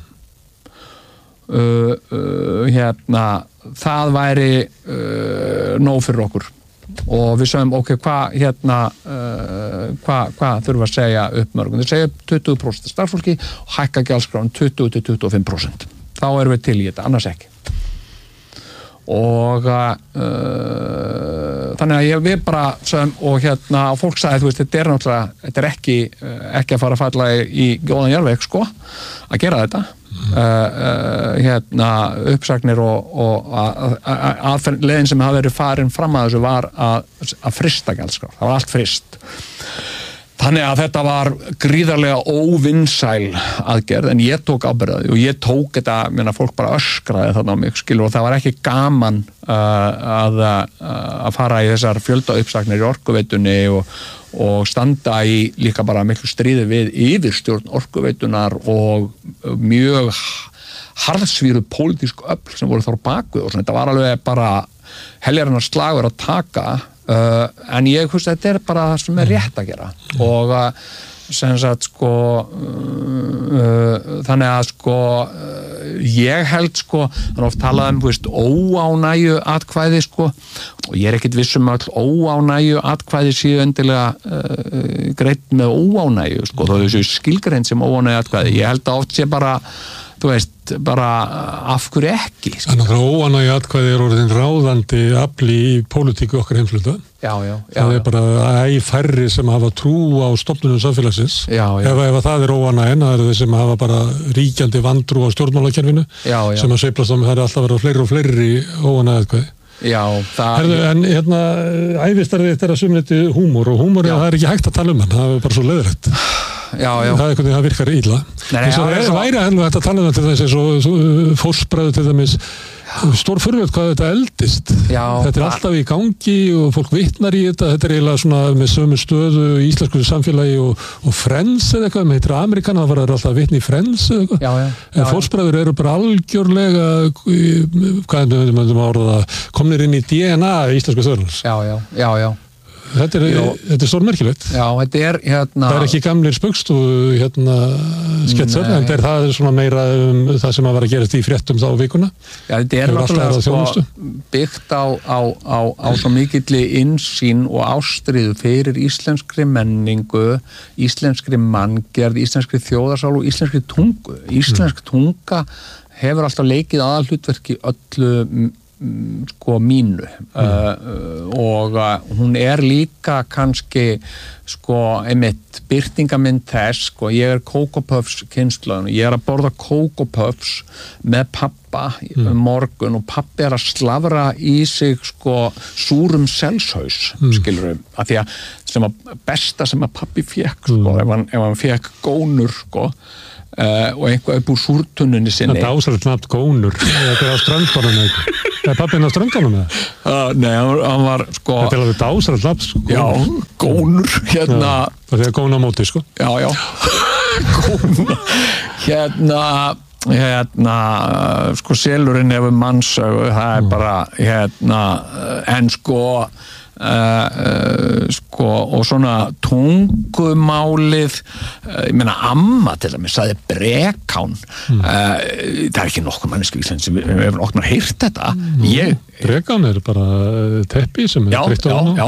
uh, uh, hérna það væri uh, nóg fyrir okkur og við sagðum ok, hvað hérna uh, hvað hva þurfum að segja upp mörgum, þeir segja tuttugu prósent starfsfólki og hækka gjaldskráin tuttugu til tuttugu og fimm prósent þá erum við til í þetta, annars ekki og uh, þannig að ég við bara sagðum, og hérna og fólk sagði, þú veist, þetta er náttúrulega þetta er ekki, ekki að fara að falla í góðan jarðveg, sko, að gera þetta mm. uh, uh, hérna uppsagnir og, og að, að, að leiðin sem hafa verið farin fram að þessu var að, að frista gjaldskrár, það var allt frist Þannig að þetta var gríðarlega óvinnsæl aðgerð en ég tók ábyrgð og ég tók þetta, menna fólk bara öskraði þarna á mig, skilur, og það var ekki gaman uh, að, að fara í þessar fjöldauppsagnir í orkuveitunni og, og standa í líka bara miklu stríði við yfirstjórn orkuveitunar og mjög harðsvíru pólitísku öfl sem voru þar bakvið og svona, þetta var alveg bara heljarinnar slagur að taka Uh, en ég hugsa að þetta er bara það sem er rétt að gera mm. og uh, sem sagt sko uh, þannig að sko uh, ég held sko þannig oft talað um, þú veist, óánægju atkvæði sko og ég er ekkit viss um all óánægju atkvæði séu endilega uh, greitt með óánægju sko, þó þessu skilgreind sem óánægju atkvæði, ég held að oft sé bara þú veist, bara af hverju ekki Þannig að óánægju atkvæði er orðin ráðandi afli í pólitíku okkar heimsluta Já, já, já. Það er bara æ færri sem hafa trú á stofnunum samfélagsins já, já. Ef, ef það er óánægjan, það eru þeir sem hafa bara ríkjandi vantrú á stjórnmálakerfinu já, já. sem að sveiflast á mig, það er alltaf verið fleiri og fleiri óánægju atkvæði Já, það Herðu, en hérna, ævistarfið þetta er að sumleiti húmor og húmor, það er ekki hægt að tala um hann, það er bara svo leiðrætt Já, já. Það er einhvern veginn, það virkar illa. Nei, nei, þess að það væri henni þetta tala um til þess eins og fórsbræðu til dæmis stór furðulegt hvað þetta eldist. Já, þetta er alltaf í gangi og fólk vitnar í þetta. Þetta er eiginlega svona með sömu stöðu í íslensku samfélagi og, og Friends eða eitthvað, með heitir Amerikana, það var alltaf að vitna í Friends eða eitthvað. Já, já, já, en fóstbræður eru bara algjörlega, hvað er þetta að orða það, komnir inn í D N A íslensku þörnars. Já, já, já, já. Þetta er, þetta er stórmerkilegt. Já, þetta er hérna... Það er ekki gamlir spöggst og hérna sketsar, en það er það svona meira um það sem að vera að gerast í fréttum þá vikuna. Já, þetta er náttúrulega sko byggt á, á, á, á svo mikilli innsýn og ástríðu fyrir íslenskri menningu, íslenskri manngerð, íslenskri þjóðarsál og íslenskri tungu. Íslensk tunga hefur alltaf leikið aðalhlutverk í öllu sko mínu mm. uh, og uh, hún er líka kannski sko einmitt birtingamind þess sko, ég er Coco Puffs kynslaðan og ég er að borða Coco Puffs með pappa mm. morgun og pappi er að slafra í sig sko súrum selshaus mm. skilurðu, af því að sem að besta sem að pappi fekk sko, mm. ef hann, ef hann fekk gónur sko Uh, og einhvað upp úr súrtunnunni sinni. Þetta ásæðilegt nafnt gónur. Þetta er á strandbánum eitthvað. Er pappinn á strandbánum eða? Uh, nei, hann var sko... Þetta er alveg ásæðilegt nafnt sko. Já, gónur, hérna... Já, það er góna móti sko. Já, já. Góna. Hérna... hérna, sko selurinn hefur mannsögu, það er bara hérna, en sko Uh, uh, sko og svona tungumálið uh, ég meina amma til dæmis sagði brekán mm. uh, það er ekki nokkuð manneski í Íslandi sem við hefum okkur heyrt þetta mm. ég brekán er bara teppi sem er já, já, já